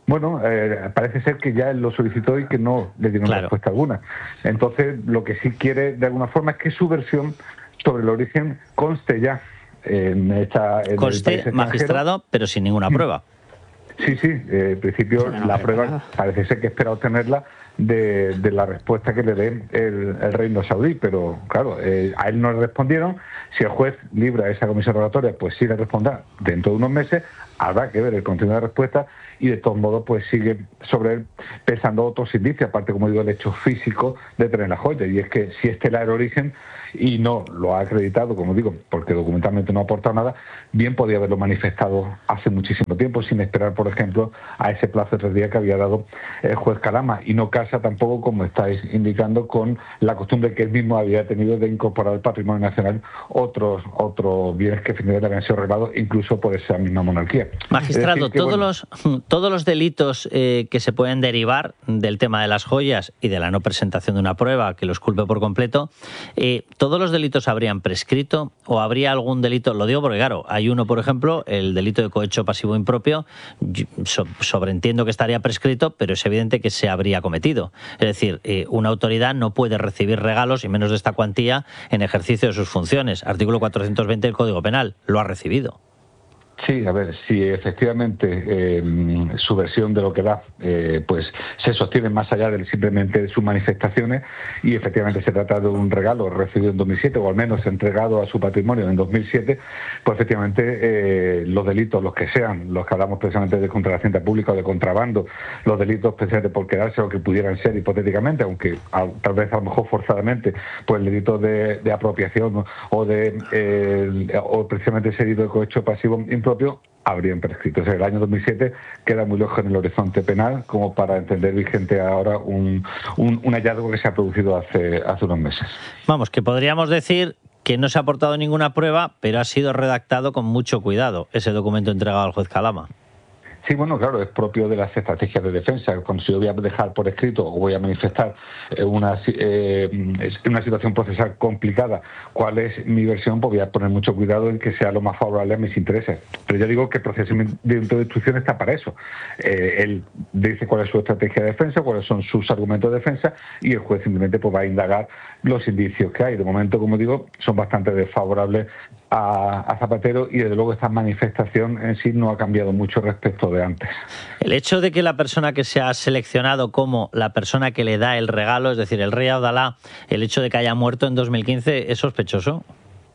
Speaker 8: Bueno, eh, parece ser que ya él lo solicitó y que no le dieron claro. respuesta alguna. Entonces, lo que sí quiere de alguna forma es que su versión sobre el origen conste ya en esta... En
Speaker 1: conste, magistrado, pero sin ninguna prueba.
Speaker 8: Sí, sí, eh, en principio no, la prueba nada. Parece ser que espera obtenerla de, de la respuesta que le dé el, el Reino Saudí, pero claro, eh, a él no le respondieron. Si el juez libra esa comisión rogatoria, pues sí le responderá dentro de unos meses. Habrá que ver el contenido de la respuesta y de todos modos pues sigue sobre él pensando otros indicios, aparte, como digo, el hecho físico de tener la joya, y es que si este era el origen y no lo ha acreditado, como digo, porque documentalmente no ha aportado nada, bien podía haberlo manifestado hace muchísimo tiempo, sin esperar, por ejemplo, a ese plazo de tres días que había dado el juez Calama, y no casa tampoco, como estáis indicando, con la costumbre que él mismo había tenido de incorporar al patrimonio nacional otros otros bienes que finalmente habían sido regalados, incluso por esa misma monarquía.
Speaker 1: Magistrado,
Speaker 8: decir, que,
Speaker 1: todos,
Speaker 8: bueno,
Speaker 1: los, todos los delitos eh, que se pueden derivar del tema de las joyas y de la no presentación de una prueba que los culpe por completo, eh, ¿todos los delitos habrían prescrito o habría algún delito? Lo digo porque, claro, hay uno, por ejemplo, el delito de cohecho pasivo impropio, so, sobreentiendo que estaría prescrito, pero es evidente que se habría cometido. Es decir, eh, una autoridad no puede recibir regalos, y menos de esta cuantía, en ejercicio de sus funciones. Artículo cuatrocientos veinte del Código Penal. Lo ha recibido.
Speaker 8: Sí, a ver, si efectivamente eh, su versión de lo que da eh, pues se sostiene más allá de simplemente de sus manifestaciones, y efectivamente se trata de un regalo recibido en dos mil siete, o al menos entregado a su patrimonio en dos mil siete, pues efectivamente eh, los delitos, los que sean, los que hablamos precisamente de contra la hacienda pública o de contrabando, los delitos precisamente por quedarse o que pudieran ser hipotéticamente, aunque a, tal vez a lo mejor forzadamente, pues el delito de, de apropiación, ¿no? o de eh, o precisamente ese delito de cohecho pasivo impropio, habrían prescrito. O sea, el año dos mil siete queda muy lejos en el horizonte penal como para entender vigente ahora un, un, un hallazgo que se ha producido hace, hace unos meses.
Speaker 1: Vamos, que podríamos decir que no se ha aportado ninguna prueba, pero ha sido redactado con mucho cuidado ese documento entregado al juez Calama.
Speaker 8: Sí, bueno, claro, es propio de las estrategias de defensa. Cuando yo voy a dejar por escrito o voy a manifestar una, eh, una situación procesal complicada, cuál es mi versión, pues voy a poner mucho cuidado en que sea lo más favorable a mis intereses. Pero yo digo que el procedimiento de instrucción está para eso. Eh, él dice cuál es su estrategia de defensa, cuáles son sus argumentos de defensa, y el juez simplemente pues va a indagar los indicios que hay. De momento, como digo, son bastante desfavorables a, a Zapatero, y desde luego esta manifestación en sí no ha cambiado mucho respecto de antes.
Speaker 1: El hecho de que la persona que se ha seleccionado como la persona que le da el regalo, es decir, el rey Abdalá, el hecho de que haya muerto en dos mil quince, ¿es sospechoso?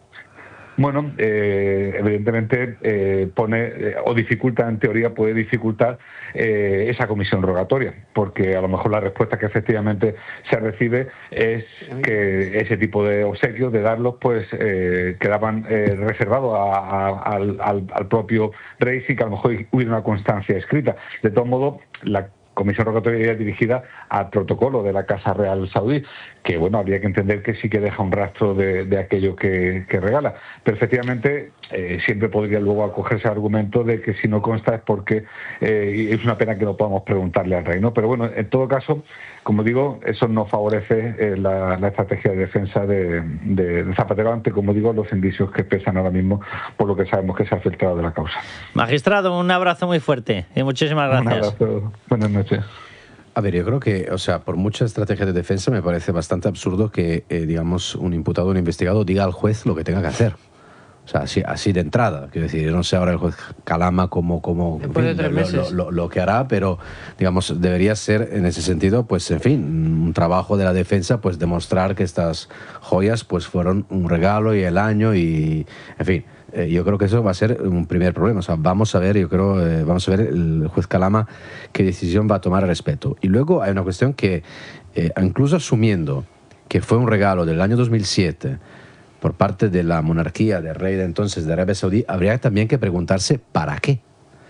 Speaker 8: Bueno, eh, evidentemente eh, pone eh, o dificulta, en teoría puede dificultar eh, esa comisión rogatoria, porque a lo mejor la respuesta que efectivamente se recibe es que ese tipo de obsequios, de darlos, pues eh, quedaban eh, reservados a, a, al, al propio rey, sin que a lo mejor hubiera una constancia escrita. De todo modo, la comisión rogatoria iría dirigida al protocolo de la Casa Real Saudí, que bueno, habría que entender que sí que deja un rastro de, de aquello que, que regala. Pero efectivamente eh, siempre podría luego acogerse al argumento de que si no consta es porque eh, es una pena que no podamos preguntarle al rey, ¿no? Pero bueno, en todo caso, como digo, eso no favorece eh, la, la estrategia de defensa de, de, de Zapatero ante, como digo, los indicios que pesan ahora mismo por lo que sabemos que se ha filtrado de la causa.
Speaker 1: Magistrado, un abrazo muy fuerte y muchísimas gracias.
Speaker 8: Un abrazo. Buenas noches.
Speaker 3: A ver, yo creo que, o sea, por mucha estrategia de defensa me parece bastante absurdo que, eh, digamos, un imputado o un investigado diga al juez lo que tenga que hacer. O sea, así, así de entrada. Quiero decir, yo no sé ahora el juez Calama cómo, cómo en fin, lo, lo, lo, lo que hará, pero, digamos, debería ser, en ese sentido, pues, en fin, un trabajo de la defensa, pues, demostrar que estas joyas, pues, fueron un regalo y el año y, en fin. Eh, yo creo que eso va a ser un primer problema. O sea, vamos a ver, yo creo, eh, vamos a ver el juez Calama qué decisión va a tomar al respecto. Y luego hay una cuestión que, eh, incluso asumiendo que fue un regalo del año dos mil siete por parte de la monarquía del rey de entonces de Arabia Saudí, habría también que preguntarse ¿para qué?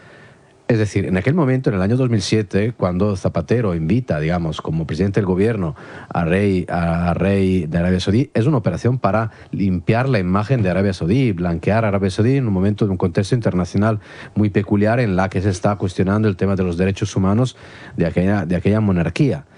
Speaker 3: Es decir, en aquel momento, en el año dos mil siete, cuando Zapatero invita, digamos, como presidente del gobierno al rey, a rey de Arabia Saudí, es una operación para limpiar la imagen de Arabia Saudí, blanquear a Arabia Saudí en un momento, en un contexto internacional muy peculiar en la que se está cuestionando el tema de los derechos humanos de aquella, de aquella monarquía.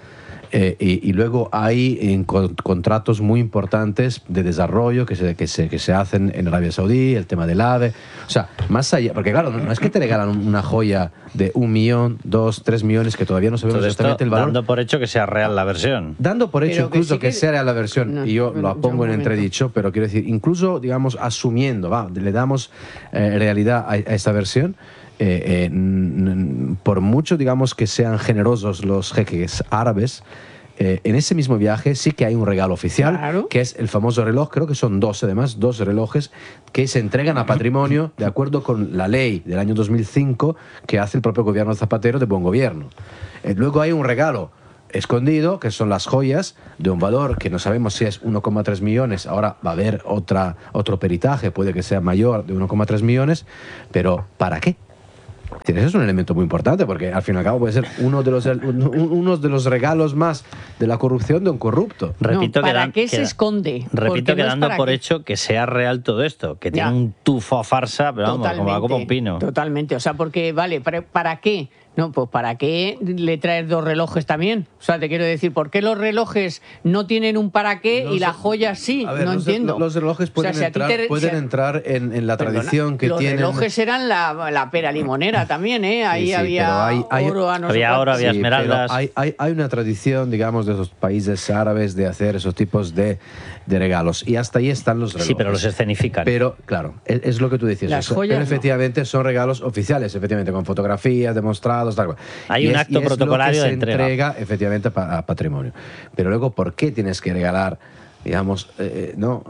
Speaker 3: Eh, y, y luego hay en con, contratos muy importantes de desarrollo que se, que, se, que se hacen en Arabia Saudí, el tema del AVE. O sea, más allá, porque claro, no, no es que te regalan una joya de un millón, dos, tres millones, que todavía no sabemos
Speaker 1: Todo
Speaker 3: exactamente
Speaker 1: esto
Speaker 3: el valor.
Speaker 1: dando por hecho que sea real la versión.
Speaker 3: Dando por hecho
Speaker 1: Pero que
Speaker 3: incluso
Speaker 1: sí
Speaker 3: que,
Speaker 1: que-
Speaker 3: sea real la versión,
Speaker 1: No,
Speaker 3: y yo
Speaker 1: bueno,
Speaker 3: lo pongo
Speaker 1: ya
Speaker 3: en
Speaker 1: un momento.
Speaker 3: entredicho, pero quiero decir, incluso, digamos, asumiendo, va, le damos eh, realidad a, a esta versión, eh, eh, n- n- por mucho, digamos, que sean generosos los jeques árabes, eh, en ese mismo viaje sí que hay un regalo oficial, que es el famoso reloj, creo que son dos además, dos relojes que se entregan a patrimonio de acuerdo con la ley del año dos mil cinco que hace el propio gobierno Zapatero de buen gobierno. Eh, luego hay un regalo escondido, que son las joyas, de un valor que no sabemos si es uno coma tres millones, ahora va a haber otra, otro peritaje, puede que sea mayor de uno coma tres millones, pero ¿para qué? Es decir, ese es un elemento muy importante, porque al fin y al cabo puede ser uno de los, un- uno de los regalos más de la corrupción de un corrupto.
Speaker 1: Repito
Speaker 2: ¿Para
Speaker 1: que dan-
Speaker 2: qué se
Speaker 1: que-
Speaker 2: esconde? Porque
Speaker 1: Repito que
Speaker 2: no es
Speaker 1: dando
Speaker 2: para
Speaker 1: por
Speaker 2: qué.
Speaker 1: hecho que sea real todo esto, que tiene
Speaker 2: Ya.
Speaker 1: un tufo a farsa, pero vamos, como la copa un pino.
Speaker 2: Totalmente. O sea, porque, vale, ¿para, para qué? No, pues ¿para qué le traes dos relojes también? O sea, te quiero decir, ¿por qué los relojes no tienen un para qué y las joyas sí?
Speaker 3: A ver,
Speaker 2: no
Speaker 3: los,
Speaker 2: entiendo.
Speaker 3: los relojes
Speaker 2: O sea,
Speaker 3: pueden
Speaker 2: si a ti
Speaker 3: entrar,
Speaker 2: te-
Speaker 3: pueden
Speaker 2: si a-
Speaker 3: entrar en, en la
Speaker 2: Perdona,
Speaker 3: tradición que
Speaker 2: los
Speaker 3: tienen.
Speaker 2: relojes eran la, la pera limonera también, ¿eh? Ahí
Speaker 3: Sí, sí,
Speaker 2: había
Speaker 3: pero hay- hay-
Speaker 2: oro, a no sé cuánto.
Speaker 3: Sí, pero Hay, hay, hay una tradición, digamos, de esos países árabes de hacer esos tipos de, de regalos. Y hasta ahí están los relojes.
Speaker 1: Sí, pero los escenifican.
Speaker 3: Pero, claro, es, es lo que tú decías.
Speaker 1: Las
Speaker 3: o sea,
Speaker 1: joyas
Speaker 3: pero
Speaker 1: no.
Speaker 3: efectivamente son regalos oficiales, efectivamente, con fotografías, demostrados, tal cual.
Speaker 1: Hay
Speaker 3: Y
Speaker 1: un
Speaker 3: es-
Speaker 1: acto
Speaker 3: y es
Speaker 1: protocolario
Speaker 3: lo que
Speaker 1: de
Speaker 3: se
Speaker 1: entrega.
Speaker 3: entrega, efectivamente, pa- a patrimonio. Pero luego, ¿por qué tienes que regalar, digamos, eh, no,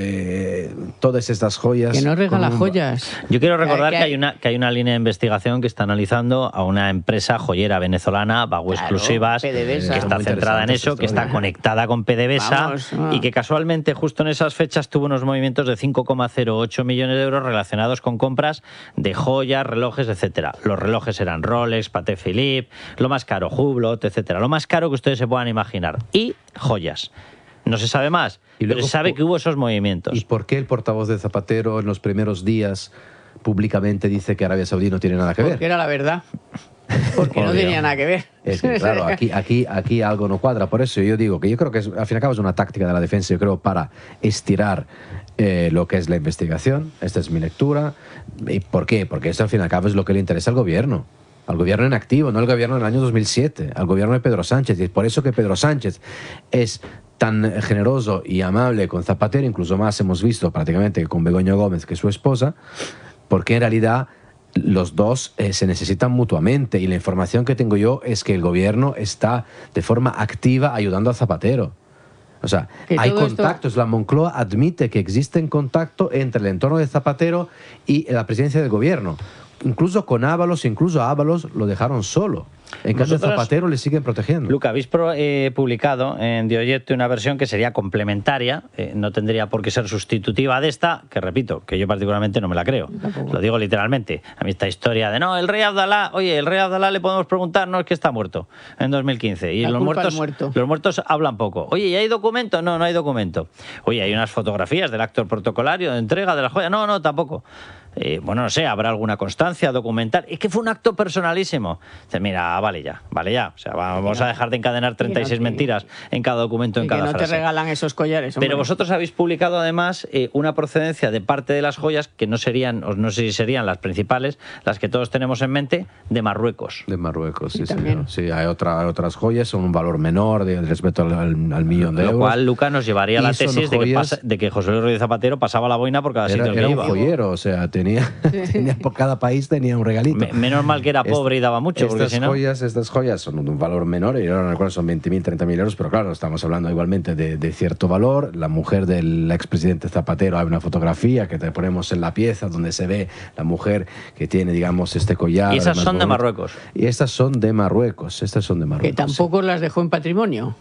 Speaker 3: eh, todas estas joyas?
Speaker 2: Que no regala
Speaker 3: con un-
Speaker 2: joyas.
Speaker 1: Yo quiero recordar
Speaker 2: Que
Speaker 1: que
Speaker 2: hay-
Speaker 1: hay una que hay una línea de investigación que está analizando a una empresa joyera venezolana, Bago
Speaker 2: Claro,
Speaker 1: Exclusivas,
Speaker 2: PDVSA.
Speaker 1: que está
Speaker 3: Muy
Speaker 1: centrada en
Speaker 3: interesante
Speaker 1: eso,
Speaker 3: esta
Speaker 1: que está
Speaker 3: historia.
Speaker 1: conectada con PDVSA
Speaker 2: Vamos, ah.
Speaker 1: y que casualmente justo en esas fechas tuvo unos movimientos de cinco coma cero ocho millones de euros relacionados con compras de joyas, relojes, etcétera. Los relojes eran Rolex, Patek Philippe, lo más caro, Hublot, etcétera. Lo más caro que ustedes se puedan imaginar. Y joyas. No se sabe más, pero se sabe que hubo esos movimientos.
Speaker 3: ¿Y por qué el portavoz de Zapatero en los primeros días públicamente dice que Arabia Saudí no tiene nada que ver?
Speaker 2: Porque era la verdad. Porque no
Speaker 3: Obvio.
Speaker 2: tenía nada que ver.
Speaker 3: Es que, claro, aquí, aquí, aquí algo no cuadra. Por eso yo digo que yo creo que es, al fin y al cabo es una táctica de la defensa, yo creo, para estirar eh, lo que es la investigación. Esta es mi lectura. ¿Y por qué? Porque esto al fin y al cabo es lo que le interesa al gobierno. Al gobierno en activo, no al gobierno del año dos mil siete, al gobierno de Pedro Sánchez. Y es por eso que Pedro Sánchez es tan generoso y amable con Zapatero, incluso más hemos visto prácticamente que con Begoña Gómez, que es su esposa, porque en realidad los dos eh, se necesitan mutuamente y la información que tengo yo es que el gobierno está de forma activa ayudando a Zapatero. O sea,
Speaker 2: Que
Speaker 3: hay
Speaker 2: todo esto-
Speaker 3: contactos. La Moncloa admite que existen contactos entre el entorno de Zapatero y la presidencia del gobierno. Incluso con Ábalos, incluso a Ábalos lo dejaron solo. En caso de
Speaker 1: Vosotros-
Speaker 3: Zapatero le siguen protegiendo.
Speaker 1: Luca, habéis pro- eh, publicado en Dioyete una versión que sería complementaria, eh, no tendría por qué ser sustitutiva de esta, que repito, que yo particularmente no me la creo. Lo digo literalmente. A mí esta historia de, no, el rey Abdalá, oye, el rey Abdalá le podemos preguntar, no, es que está muerto en dos mil quince. Y
Speaker 2: La
Speaker 1: los
Speaker 2: culpa
Speaker 1: muertos,
Speaker 2: al muerto.
Speaker 1: los muertos hablan poco. Oye, ¿y hay documento? No, no hay documento. Oye, ¿hay unas fotografías del acto protocolario de entrega de la joya? No, no, tampoco. Eh, bueno, no sé, habrá alguna constancia documental. Es que fue un acto personalísimo. Dice, mira, vale ya, vale ya. O sea, vamos a dejar de encadenar treinta y seis
Speaker 2: te-
Speaker 1: mentiras en cada documento, en
Speaker 2: Y que
Speaker 1: cada
Speaker 2: no te
Speaker 1: frase.
Speaker 2: regalan esos collares. hombre.
Speaker 1: Pero vosotros habéis publicado además eh, una procedencia de parte de las joyas que no serían, o no sé si serían las principales, las que todos tenemos en mente, de Marruecos.
Speaker 3: De Marruecos, sí, señor. Sí, hay, otra, hay otras joyas, son un valor menor de, respecto al, al- al millón de
Speaker 1: Lo
Speaker 3: euros.
Speaker 1: cual, Luca, nos llevaría a la
Speaker 3: Y son
Speaker 1: tesis de que,
Speaker 3: joyas-
Speaker 1: pasa- de que José Luis Rodríguez Zapatero pasaba la boina por cada
Speaker 3: Era,
Speaker 1: sitio que
Speaker 3: era un
Speaker 1: iba.
Speaker 3: joyero, o sea, tenía, tenía- por cada país tenía un regalito.
Speaker 1: Me- menos mal que era pobre y daba mucho, porque
Speaker 3: estas
Speaker 1: si no-
Speaker 3: joyas, estas joyas son de un valor menor, y ahora no recuerdo, son veinte mil, treinta mil euros, pero claro, estamos hablando igualmente de, de cierto valor. La mujer del expresidente Zapatero, hay una fotografía que te ponemos en la pieza donde se ve la mujer que tiene, digamos, este collar.
Speaker 1: Y esas
Speaker 3: además
Speaker 1: son de
Speaker 3: bonito.
Speaker 1: Marruecos.
Speaker 3: Y estas son de Marruecos, estas son de
Speaker 2: Que
Speaker 3: Marruecos.
Speaker 2: tampoco las dejó en patrimonio.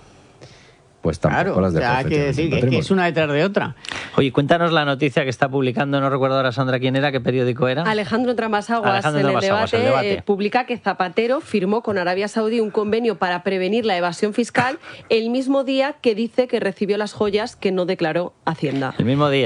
Speaker 3: Pues tampoco
Speaker 2: Claro,
Speaker 3: las
Speaker 2: o
Speaker 3: dejó
Speaker 2: sea, hay que
Speaker 3: efectivamente
Speaker 2: decir
Speaker 3: en
Speaker 2: que, que
Speaker 3: patrimonio.
Speaker 2: es una detrás de otra.
Speaker 1: Oye, cuéntanos la noticia que está publicando, no recuerdo ahora, Sandra, quién era, qué periódico era.
Speaker 4: Alejandro Tramasaguas,
Speaker 1: Alejandro
Speaker 4: en el
Speaker 1: Tramasaguas,
Speaker 4: debate,
Speaker 1: el debate.
Speaker 4: eh, publica que Zapatero firmó con Arabia Saudí un convenio para prevenir la evasión fiscal el mismo día que dice que recibió las joyas que no declaró Hacienda.
Speaker 1: El mismo día.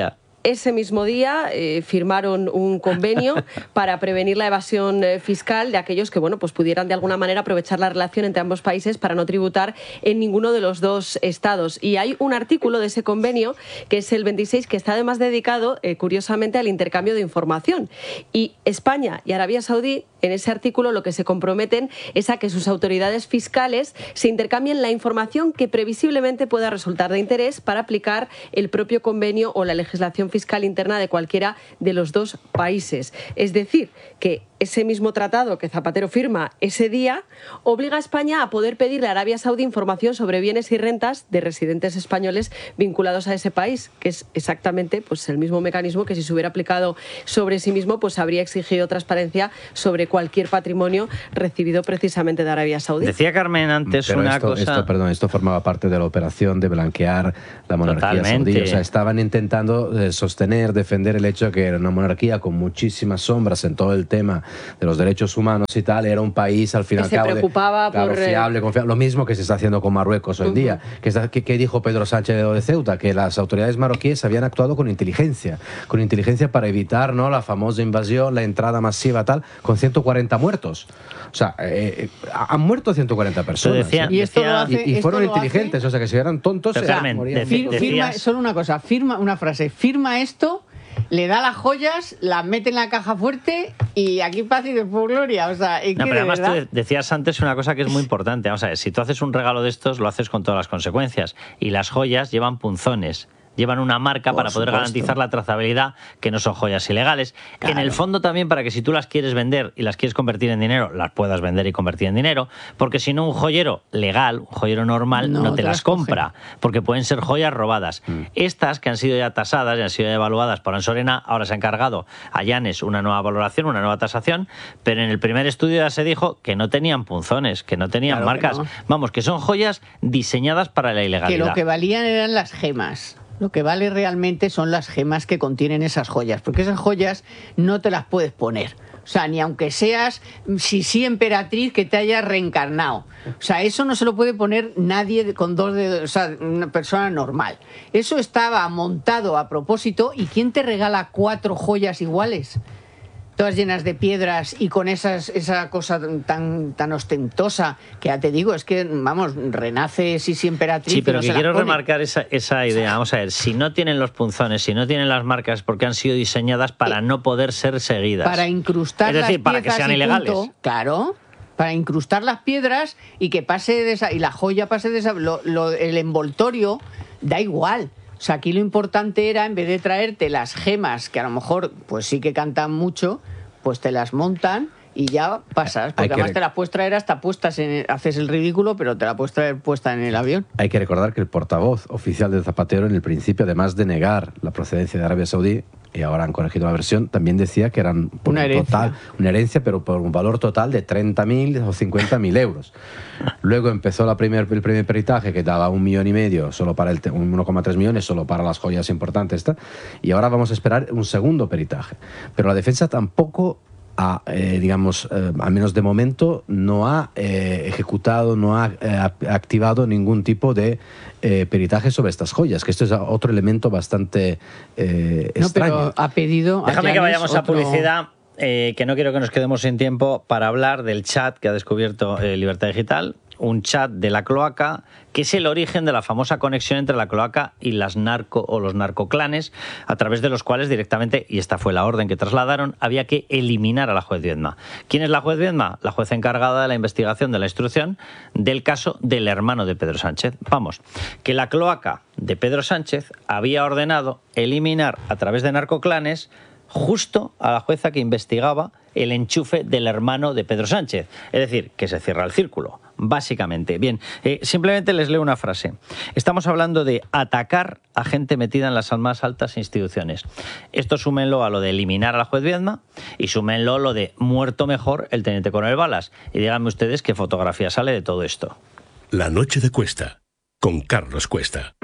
Speaker 4: ese mismo día eh, firmaron un convenio para prevenir la evasión eh, fiscal de aquellos que bueno, pues pudieran de alguna manera aprovechar la relación entre ambos países para no tributar en ninguno de los dos estados. Y hay un artículo de ese convenio, que es el veintiséis, que está además dedicado, eh, curiosamente, al intercambio de información. Y España y Arabia Saudí, en ese artículo, lo que se comprometen es a que sus autoridades fiscales se intercambien la información que previsiblemente pueda resultar de interés para aplicar el propio convenio o la legislación fiscal interna de cualquiera de los dos países. Es decir, que ese mismo tratado que Zapatero firma ese día obliga a España a poder pedirle a Arabia Saudí información sobre bienes y rentas de residentes españoles vinculados a ese país, que es exactamente pues, el mismo mecanismo que si se hubiera aplicado sobre sí mismo, pues habría exigido transparencia sobre cualquier patrimonio recibido precisamente de Arabia Saudí.
Speaker 1: Decía Carmen antes
Speaker 3: Pero
Speaker 1: una
Speaker 3: esto,
Speaker 1: cosa...
Speaker 3: Esto, perdón, esto formaba parte de la operación de blanquear la monarquía
Speaker 1: Totalmente.
Speaker 3: saudí. O sea, estaban intentando eh, sostener, defender el hecho de que era una monarquía con muchísimas sombras en todo el tema de los derechos humanos y tal. Era un país, al fin y al
Speaker 4: se
Speaker 3: cabo, de-
Speaker 4: preocupaba
Speaker 3: claro,
Speaker 4: por, eh,
Speaker 3: fiable, confiable. Lo mismo que se está haciendo con Marruecos hoy en
Speaker 4: Ujú.
Speaker 3: día. ¿Qué, está- qué- qué dijo Pedro Sánchez de Ceuta? Que las autoridades marroquíes habían actuado con inteligencia. Con inteligencia para evitar, ¿no?, la famosa invasión, la entrada masiva, tal, con ciento cuarenta muertos. O sea, eh, eh, han muerto ciento cuarenta personas.
Speaker 1: decía-
Speaker 3: ¿eh?
Speaker 2: Y esto lo hace-
Speaker 3: Y- y
Speaker 2: esto
Speaker 3: fueron
Speaker 2: lo hace-
Speaker 3: inteligentes, o sea, que si eran tontos,
Speaker 1: Pero
Speaker 3: se
Speaker 1: Carmen,
Speaker 3: morían.
Speaker 1: de-
Speaker 2: Fir- firma,
Speaker 1: decías-
Speaker 2: solo una cosa, firma una frase, firma esto, le da las joyas, las mete en la caja fuerte y aquí paz y después gloria. O sea, es
Speaker 1: No,
Speaker 2: que
Speaker 1: pero
Speaker 2: de
Speaker 1: además
Speaker 2: verdad...
Speaker 1: tú decías antes una cosa que es muy importante. Vamos a ver, si tú haces un regalo de estos, lo haces con todas las consecuencias. Y las joyas llevan punzones. Llevan una marca
Speaker 2: Por
Speaker 1: para poder
Speaker 2: supuesto.
Speaker 1: garantizar la trazabilidad, que no son joyas ilegales. En el fondo también para que si tú las quieres vender y las quieres convertir en dinero, las puedas vender y convertir en dinero, porque si no un joyero legal, un joyero normal, no,
Speaker 2: No,
Speaker 1: te
Speaker 2: te
Speaker 1: las
Speaker 2: las coge.
Speaker 1: compra, porque pueden ser joyas robadas. Estas, que han sido ya tasadas y han sido ya evaluadas por Ansorena, ahora se ha encargado a Llanes una nueva valoración, una nueva tasación, pero en el primer estudio ya se dijo que no tenían punzones, que no tenían
Speaker 2: Claro que
Speaker 1: marcas.
Speaker 2: no.
Speaker 1: Vamos, que son joyas diseñadas para la
Speaker 2: que
Speaker 1: ilegalidad.
Speaker 2: lo que valían eran las gemas. Lo que vale realmente son las gemas que contienen esas joyas, porque esas joyas no te las puedes poner. O sea, ni aunque seas Sisi emperatriz que te haya reencarnado. O sea, eso no se lo puede poner nadie con dos dedos, o sea, una persona normal. Eso estaba montado a propósito. ¿Y quién te regala cuatro joyas iguales? Todas llenas de piedras y con esas, esa cosa tan, tan ostentosa, que ya te digo, es que, vamos, renace Sisi emperatriz.
Speaker 1: Sí,
Speaker 2: y
Speaker 1: pero
Speaker 2: no
Speaker 1: que
Speaker 2: se las
Speaker 1: quiero
Speaker 2: pone.
Speaker 1: remarcar esa, esa idea. Vamos a ver, si no tienen los punzones, si no tienen las marcas, porque han sido diseñadas para no poder ser seguidas.
Speaker 2: Para incrustar
Speaker 1: Es decir,
Speaker 2: las
Speaker 1: para que
Speaker 2: piezas
Speaker 1: sean
Speaker 2: y
Speaker 1: ilegales.
Speaker 2: punto. Claro, para incrustar las piedras y que pase de esa, y la joya pase de esa, lo- lo- el envoltorio da igual. O sea, aquí lo importante era, en vez de traerte las gemas, que a lo mejor pues sí que cantan mucho, pues te las montan y ya pasas,
Speaker 3: Hay
Speaker 2: porque
Speaker 3: que
Speaker 2: además
Speaker 3: rec-
Speaker 2: te las puedes traer hasta puestas, en el- haces el ridículo, pero te la puedes traer puesta en el avión.
Speaker 3: Hay que recordar que el portavoz oficial de Zapatero, en el principio, además de negar la procedencia de Arabia Saudí, y ahora han corregido la versión, también decía que eran por
Speaker 2: Una
Speaker 3: un
Speaker 2: herencia.
Speaker 3: total, una herencia, pero por un valor total de treinta mil o cincuenta mil euros. Luego empezó la primer, el primer peritaje, que daba un millón y medio, solo para el te- un uno coma tres millones, solo para las joyas importantes, esta, y ahora vamos a esperar un segundo peritaje. Pero la defensa tampoco ha, eh, digamos, eh, al menos de momento, no ha eh, ejecutado, no ha eh, ap- activado ningún tipo de eh, peritaje sobre estas joyas, que esto es otro elemento bastante eh,
Speaker 2: No,
Speaker 3: extraño.
Speaker 2: pero ha pedido. a
Speaker 1: Déjame que
Speaker 2: Llanes
Speaker 1: vayamos a
Speaker 2: otro-
Speaker 1: publicidad, eh, que no quiero que nos quedemos sin tiempo para hablar del chat que ha descubierto eh, Libertad Digital, un chat de la cloaca, que es el origen de la famosa conexión entre la cloaca y las narco o los narcoclanes, a través de los cuales directamente, y esta fue la orden que trasladaron, había que eliminar a la juez Viedma. ¿Quién es la juez Viedma? La juez encargada de la investigación de la instrucción del caso del hermano de Pedro Sánchez. Vamos, que la cloaca de Pedro Sánchez había ordenado eliminar a través de narcoclanes justo a la jueza que investigaba el enchufe del hermano de Pedro Sánchez. Es decir, que se cierra el círculo, básicamente. Bien, eh, simplemente les leo una frase. Estamos hablando de atacar a gente metida en las más altas instituciones. Esto súmenlo a lo de eliminar a la juez Viedma y súmenlo a lo de muerto mejor el teniente coronel Balas. Y díganme ustedes qué fotografía sale de todo esto.
Speaker 7: La noche de Cuesta, con Carlos Cuesta.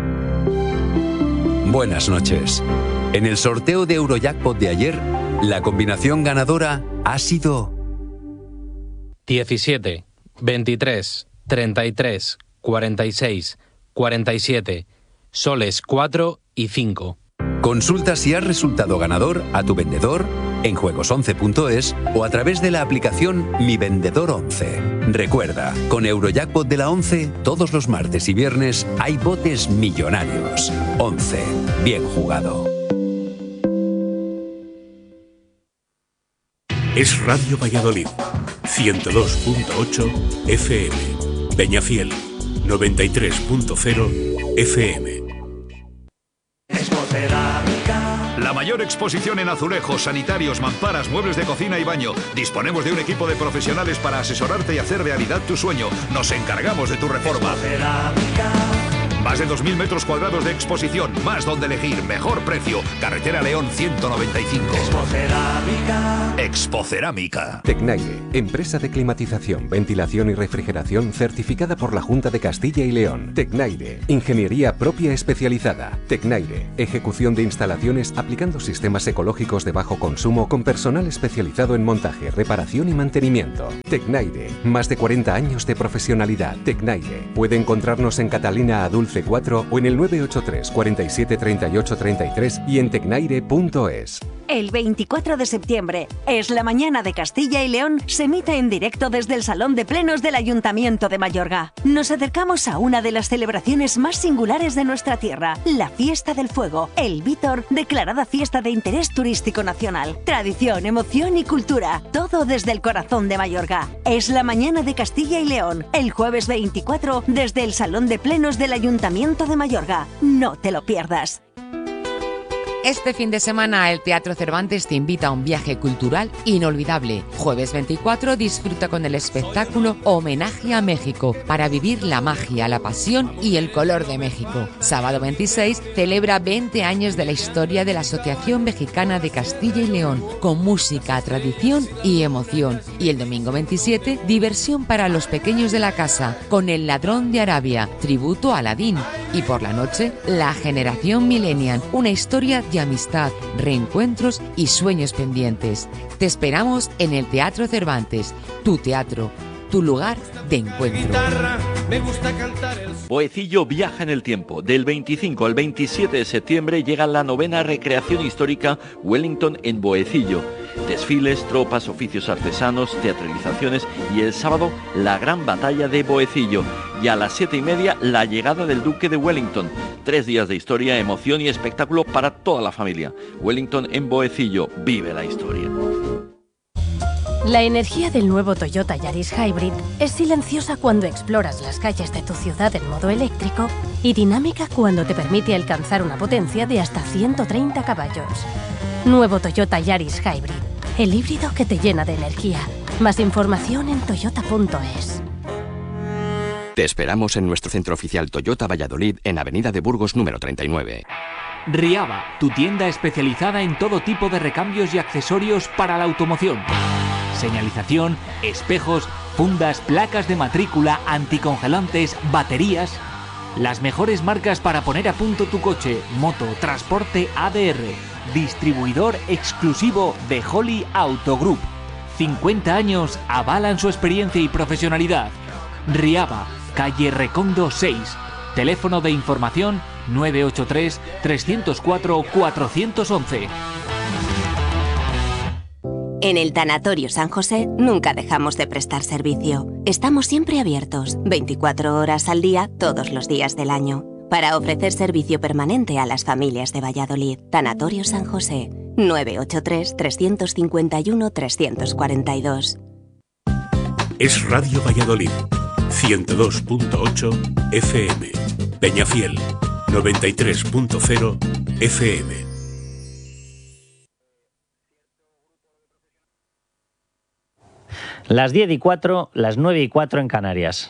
Speaker 9: Buenas noches. En el sorteo de Eurojackpot de ayer, la combinación ganadora ha sido
Speaker 10: diecisiete, veintitrés, treinta y tres, cuarenta y seis, cuarenta y siete, soles cuatro y cinco.
Speaker 9: Consulta si has resultado ganador a tu vendedor en juegos once punto es o a través de la aplicación Mi Vendedor once. Recuerda, con Eurojackpot de la once, todos los martes y viernes hay botes millonarios. once. Bien jugado.
Speaker 7: Es Radio Valladolid, ciento dos punto ocho F M. Peñafiel, noventa y tres punto cero F M.
Speaker 11: La mayor exposición en azulejos, sanitarios, mamparas, muebles de cocina y baño. Disponemos de un equipo de profesionales para asesorarte y hacer realidad tu sueño. Nos encargamos de tu reforma. Más de dos mil metros cuadrados de exposición, más donde elegir, mejor precio. Carretera León ciento noventa y cinco. Expocerámica. Expocerámica.
Speaker 12: Tecnaire, empresa de climatización, ventilación y refrigeración certificada por la Junta de Castilla y León. Tecnaire, ingeniería propia especializada. Tecnaire, ejecución de instalaciones aplicando sistemas ecológicos de bajo consumo con personal especializado en montaje, reparación y mantenimiento. Tecnaire, más de cuarenta años de profesionalidad. Tecnaire, puede encontrarnos en Catalina Adulce cuatro o en el nueve ocho tres, cuarenta y siete, treinta y ocho, treinta y tres y en tecnaire punto es.
Speaker 18: El veinticuatro de septiembre es la mañana de Castilla y León, se emite en directo desde el Salón de Plenos del Ayuntamiento de Mayorga. Nos acercamos a una de las celebraciones más singulares de nuestra tierra, la Fiesta del Fuego, el Vítor, declarada fiesta de interés turístico nacional. Tradición, emoción y cultura, todo desde el corazón de Mayorga. Es la mañana de Castilla y León, el jueves veinticuatro desde el Salón de Plenos del Ayuntamiento de Mayorga. No te lo pierdas.
Speaker 13: Este fin de semana el Teatro Cervantes te invita a un viaje cultural inolvidable. Jueves veinticuatro disfruta con el espectáculo Homenaje a México para vivir la magia, la pasión y el color de México. Sábado veintiséis celebra veinte años de la historia de la Asociación Mexicana de Castilla y León con música, tradición y emoción. Y el domingo veintisiete diversión para los pequeños de la casa con El Ladrón de Arabia, tributo a Aladín. Y por la noche La Generación Millennial, una historia de amistad, reencuentros y sueños pendientes. Te esperamos en el Teatro Cervantes, tu teatro, tu lugar de encuentro.
Speaker 24: Guitarra, me gusta cantar el... Boecillo viaja en el tiempo. Del veinticinco al veintisiete de septiembre llega la novena recreación histórica Wellington en Boecillo. Desfiles, tropas, oficios artesanos, teatralizaciones y el sábado la gran batalla de Boecillo. Y a las siete y media la llegada del Duque de Wellington. Tres días de historia, emoción y espectáculo para toda la familia. Wellington en Boecillo, vive la historia.
Speaker 25: La energía del nuevo Toyota Yaris Hybrid es silenciosa cuando exploras las calles de tu ciudad en modo eléctrico y dinámica cuando te permite alcanzar una potencia de hasta ciento treinta caballos. Nuevo Toyota Yaris Hybrid, el híbrido que te llena de energía. Más información en toyota punto es.
Speaker 26: Te esperamos en nuestro centro oficial Toyota Valladolid en Avenida de Burgos número treinta y nueve.
Speaker 27: Riava, tu tienda especializada en todo tipo de recambios y accesorios para la automoción. Señalización, espejos, fundas, placas de matrícula, anticongelantes, baterías. Las mejores marcas para poner a punto tu coche, moto, transporte A D R. Distribuidor exclusivo de Holly Auto Group. cincuenta años avalan su experiencia y profesionalidad. Riava, calle Recondo seis. Teléfono de información nueve ocho tres, tres cero cuatro, cuatro uno uno.
Speaker 18: En el Tanatorio San José nunca dejamos de prestar servicio. Estamos siempre abiertos, veinticuatro horas al día, todos los días del año, para ofrecer servicio permanente a las familias de Valladolid. Tanatorio San José, nueve ocho tres, tres cinco uno, tres cuatro dos.
Speaker 7: Es Radio Valladolid, ciento dos punto ocho F M. Peñafiel, noventa y tres punto cero F M.
Speaker 1: Las diez y cuatro, las nueve y cuatro en Canarias.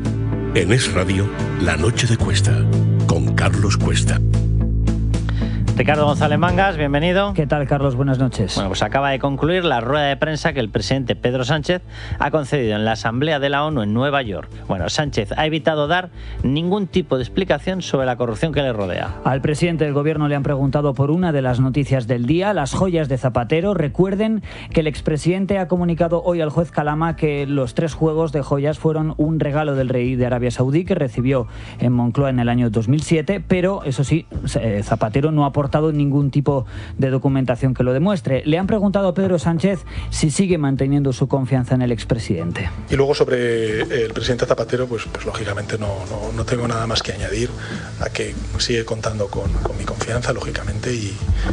Speaker 7: En Es Radio, La Noche de Cuesta, con Carlos Cuesta.
Speaker 1: Ricardo González Mangas, bienvenido.
Speaker 14: ¿Qué tal, Carlos? Buenas noches.
Speaker 1: Bueno, pues acaba de concluir la rueda de prensa que el presidente Pedro Sánchez ha concedido en la Asamblea de la ONU en Nueva York. Bueno, Sánchez ha evitado dar ningún tipo de explicación sobre la corrupción que le rodea.
Speaker 14: Al presidente del gobierno le han preguntado por una de las noticias del día, las joyas de Zapatero. Recuerden que el expresidente ha comunicado hoy al juez Calama que los tres juegos de joyas fueron un regalo del rey de Arabia Saudí que recibió en Moncloa en el año dos mil siete, pero eso sí, Zapatero no ha aportado ningún tipo de documentación que lo demuestre. Le han preguntado a Pedro Sánchez si sigue manteniendo su confianza en el expresidente.
Speaker 15: Y luego sobre el presidente Zapatero, pues, pues lógicamente no, no, no tengo nada más que añadir a que sigue contando con, con mi confianza, lógicamente, y,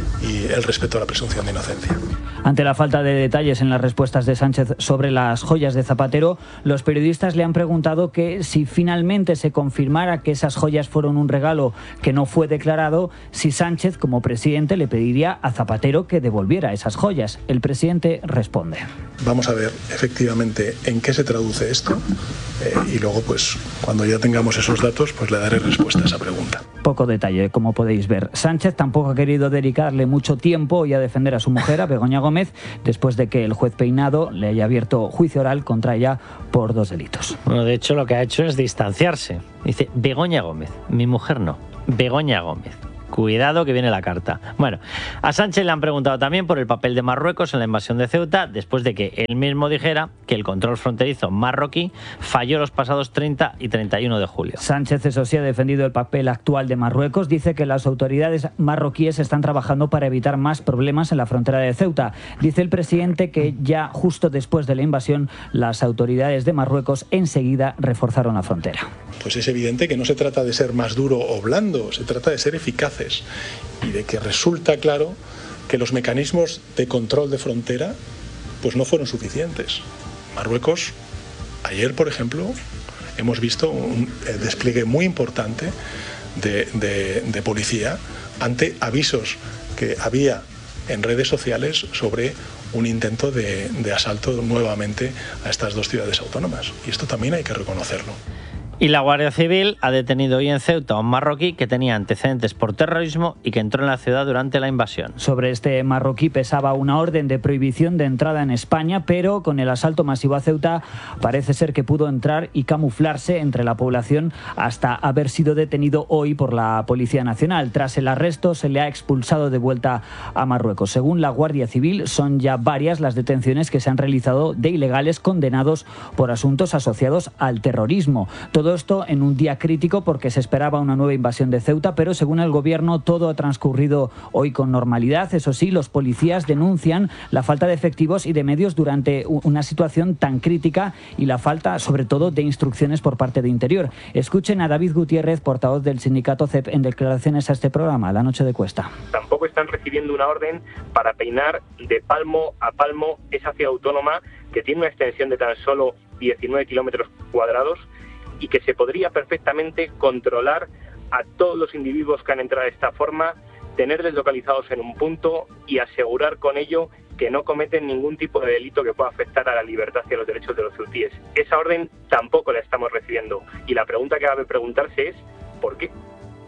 Speaker 15: y el respeto a la presunción de inocencia.
Speaker 14: Ante la falta de detalles en las respuestas de Sánchez sobre las joyas de Zapatero, los periodistas le han preguntado que si finalmente se confirmara que esas joyas fueron un regalo que no fue declarado, si Sánchez, como presidente, le pediría a Zapatero que devolviera esas joyas. El presidente responde.
Speaker 15: Vamos a ver efectivamente en qué se traduce esto eh, y luego, pues, cuando ya tengamos esos datos, pues le daré respuesta a esa pregunta.
Speaker 14: Poco detalle, como podéis ver. Sánchez tampoco ha querido dedicarle mucho tiempo hoy a defender a su mujer, a Begoña Gómez, después de que el juez Peinado le haya abierto juicio oral contra ella por dos delitos.
Speaker 1: Bueno, de hecho lo que ha hecho es distanciarse. Dice, Begoña Gómez, mi mujer no, Begoña Gómez. Cuidado que viene la carta. Bueno, a Sánchez le han preguntado también por el papel de Marruecos en la invasión de Ceuta, después de que él mismo dijera que el control fronterizo marroquí falló los pasados treinta y treinta y uno de julio.
Speaker 14: Sánchez, eso sí, ha defendido el papel actual de Marruecos. Dice que las autoridades marroquíes están trabajando para evitar más problemas en la frontera de Ceuta. Dice el presidente que ya justo después de la invasión, las autoridades de Marruecos enseguida reforzaron la frontera.
Speaker 15: Pues es evidente que no se trata de ser más duro o blando, se trata de ser eficaces y de que resulta claro que los mecanismos de control de frontera pues no fueron suficientes. Marruecos, ayer por ejemplo, hemos visto un despliegue muy importante de, de, de policía ante avisos que había en redes sociales sobre un intento de, de asalto nuevamente a estas dos ciudades autónomas. Y esto también hay que reconocerlo.
Speaker 1: Y la Guardia Civil ha detenido hoy en Ceuta a un marroquí que tenía antecedentes por terrorismo y que entró en la ciudad durante la invasión.
Speaker 14: Sobre este marroquí pesaba una orden de prohibición de entrada en España, pero con el asalto masivo a Ceuta parece ser que pudo entrar y camuflarse entre la población hasta haber sido detenido hoy por la Policía Nacional. Tras el arresto se le ha expulsado de vuelta a Marruecos. Según la Guardia Civil, son ya varias las detenciones que se han realizado de ilegales condenados por asuntos asociados al terrorismo. Todo esto en un día crítico porque se esperaba una nueva invasión de Ceuta, pero según el gobierno todo ha transcurrido hoy con normalidad. Eso sí, los policías denuncian la falta de efectivos y de medios durante una situación tan crítica y la falta, sobre todo, de instrucciones por parte de Interior. Escuchen a David Gutiérrez, portavoz del sindicato C E P, en declaraciones a este programa, La Noche de Cuesta.
Speaker 16: Tampoco están recibiendo una orden para peinar de palmo a palmo esa ciudad autónoma que tiene una extensión de tan solo diecinueve kilómetros cuadrados y que se podría perfectamente controlar a todos los individuos que han entrado de esta forma, tenerles localizados en un punto y asegurar con ello que no cometen ningún tipo de delito que pueda afectar a la libertad y a los derechos de los ceutíes. Esa orden tampoco la estamos recibiendo y la pregunta que cabe preguntarse es ¿por qué?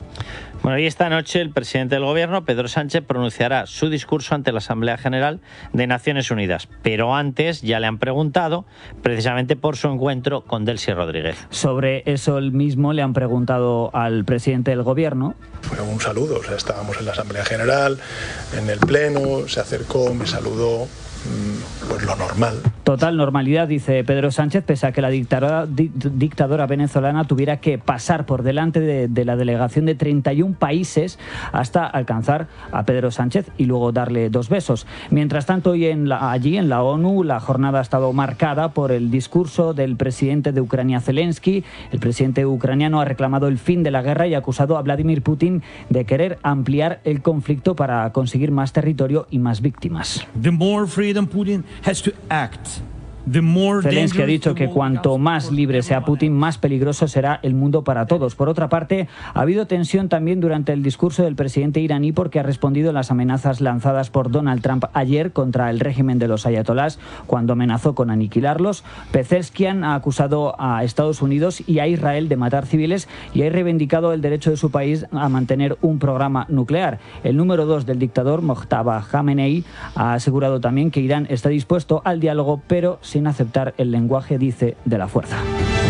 Speaker 1: Bueno, y esta noche el presidente del gobierno, Pedro Sánchez, pronunciará su discurso ante la Asamblea General de Naciones Unidas. Pero antes ya le han preguntado precisamente por su encuentro con Delcy Rodríguez.
Speaker 14: Sobre eso mismo le han preguntado al presidente del gobierno.
Speaker 15: Fue un saludo, o sea, estábamos en la Asamblea General, en el Pleno, se acercó, me saludó, pues lo normal.
Speaker 14: Total normalidad, dice Pedro Sánchez, pese a que la dictadora, di, dictadora venezolana tuviera que pasar por delante de, de la delegación de treinta y un países hasta alcanzar a Pedro Sánchez y luego darle dos besos. Mientras tanto, hoy en la, allí en la ONU la jornada ha estado marcada por el discurso del presidente de Ucrania, Zelensky. El presidente ucraniano ha reclamado el fin de la guerra y ha acusado a Vladimir Putin de querer ampliar el conflicto para conseguir más territorio y más víctimas.
Speaker 17: The more freedom Putin has to act
Speaker 14: Zelensky ha dicho que cuanto más libre sea Putin, más peligroso será el mundo para todos. Por otra parte, ha habido tensión también durante el discurso del presidente iraní porque ha respondido a las amenazas lanzadas por Donald Trump ayer contra el régimen de los ayatolás cuando amenazó con aniquilarlos. Pezeshkian ha acusado a Estados Unidos y a Israel de matar civiles y ha reivindicado el derecho de su país a mantener un programa nuclear. El número dos del dictador, Mojtaba Khamenei, ha asegurado también que Irán está dispuesto al diálogo, pero sin aceptar el lenguaje, dice, de la fuerza.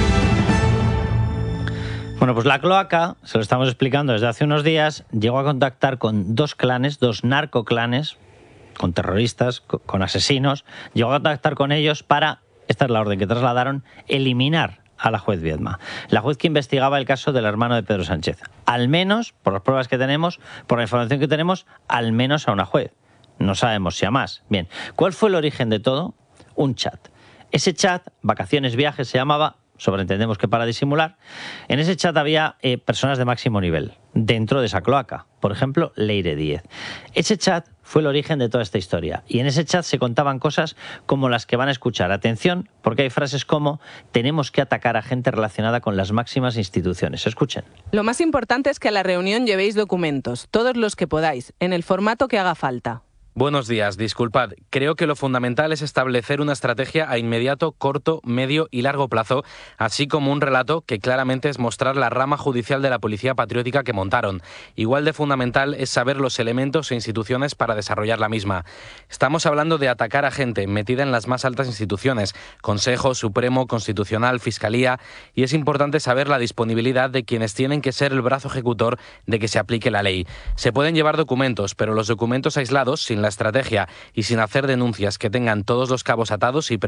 Speaker 1: Bueno, pues la cloaca, se lo estamos explicando desde hace unos días, llegó a contactar con dos clanes, dos narcoclanes, con terroristas, con asesinos, llegó a contactar con ellos para, esta es la orden que trasladaron, eliminar a la juez Viedma, la juez que investigaba el caso del hermano de Pedro Sánchez. Al menos, por las pruebas que tenemos, por la información que tenemos, al menos a una juez. No sabemos si a más. Bien, ¿cuál fue el origen de todo? Un chat. Ese chat, Vacaciones Viajes se llamaba, sobreentendemos que para disimular, en ese chat había eh, personas de máximo nivel, dentro de esa cloaca. Por ejemplo, Leire Díez. Ese chat fue el origen de toda esta historia. Y en ese chat se contaban cosas como las que van a escuchar. Atención, porque hay frases como tenemos que atacar a gente relacionada con las máximas instituciones. Escuchen.
Speaker 6: Lo más importante es que a la reunión llevéis documentos, todos los que podáis, en el formato que haga falta.
Speaker 10: Buenos días, disculpad. Creo que lo fundamental es establecer una estrategia a inmediato, corto, medio y largo plazo, así como un relato que claramente es mostrar la rama judicial de la policía patriótica que montaron. Igual de fundamental es saber los elementos e instituciones para desarrollar la misma. Estamos hablando de atacar a gente metida en las más altas instituciones, Consejo, Supremo, Constitucional, Fiscalía, y es importante saber la disponibilidad de quienes tienen que ser el brazo ejecutor de que se aplique la ley. Se pueden llevar documentos, pero los documentos aislados, sin la estrategia y sin hacer denuncias que tengan todos los cabos atados y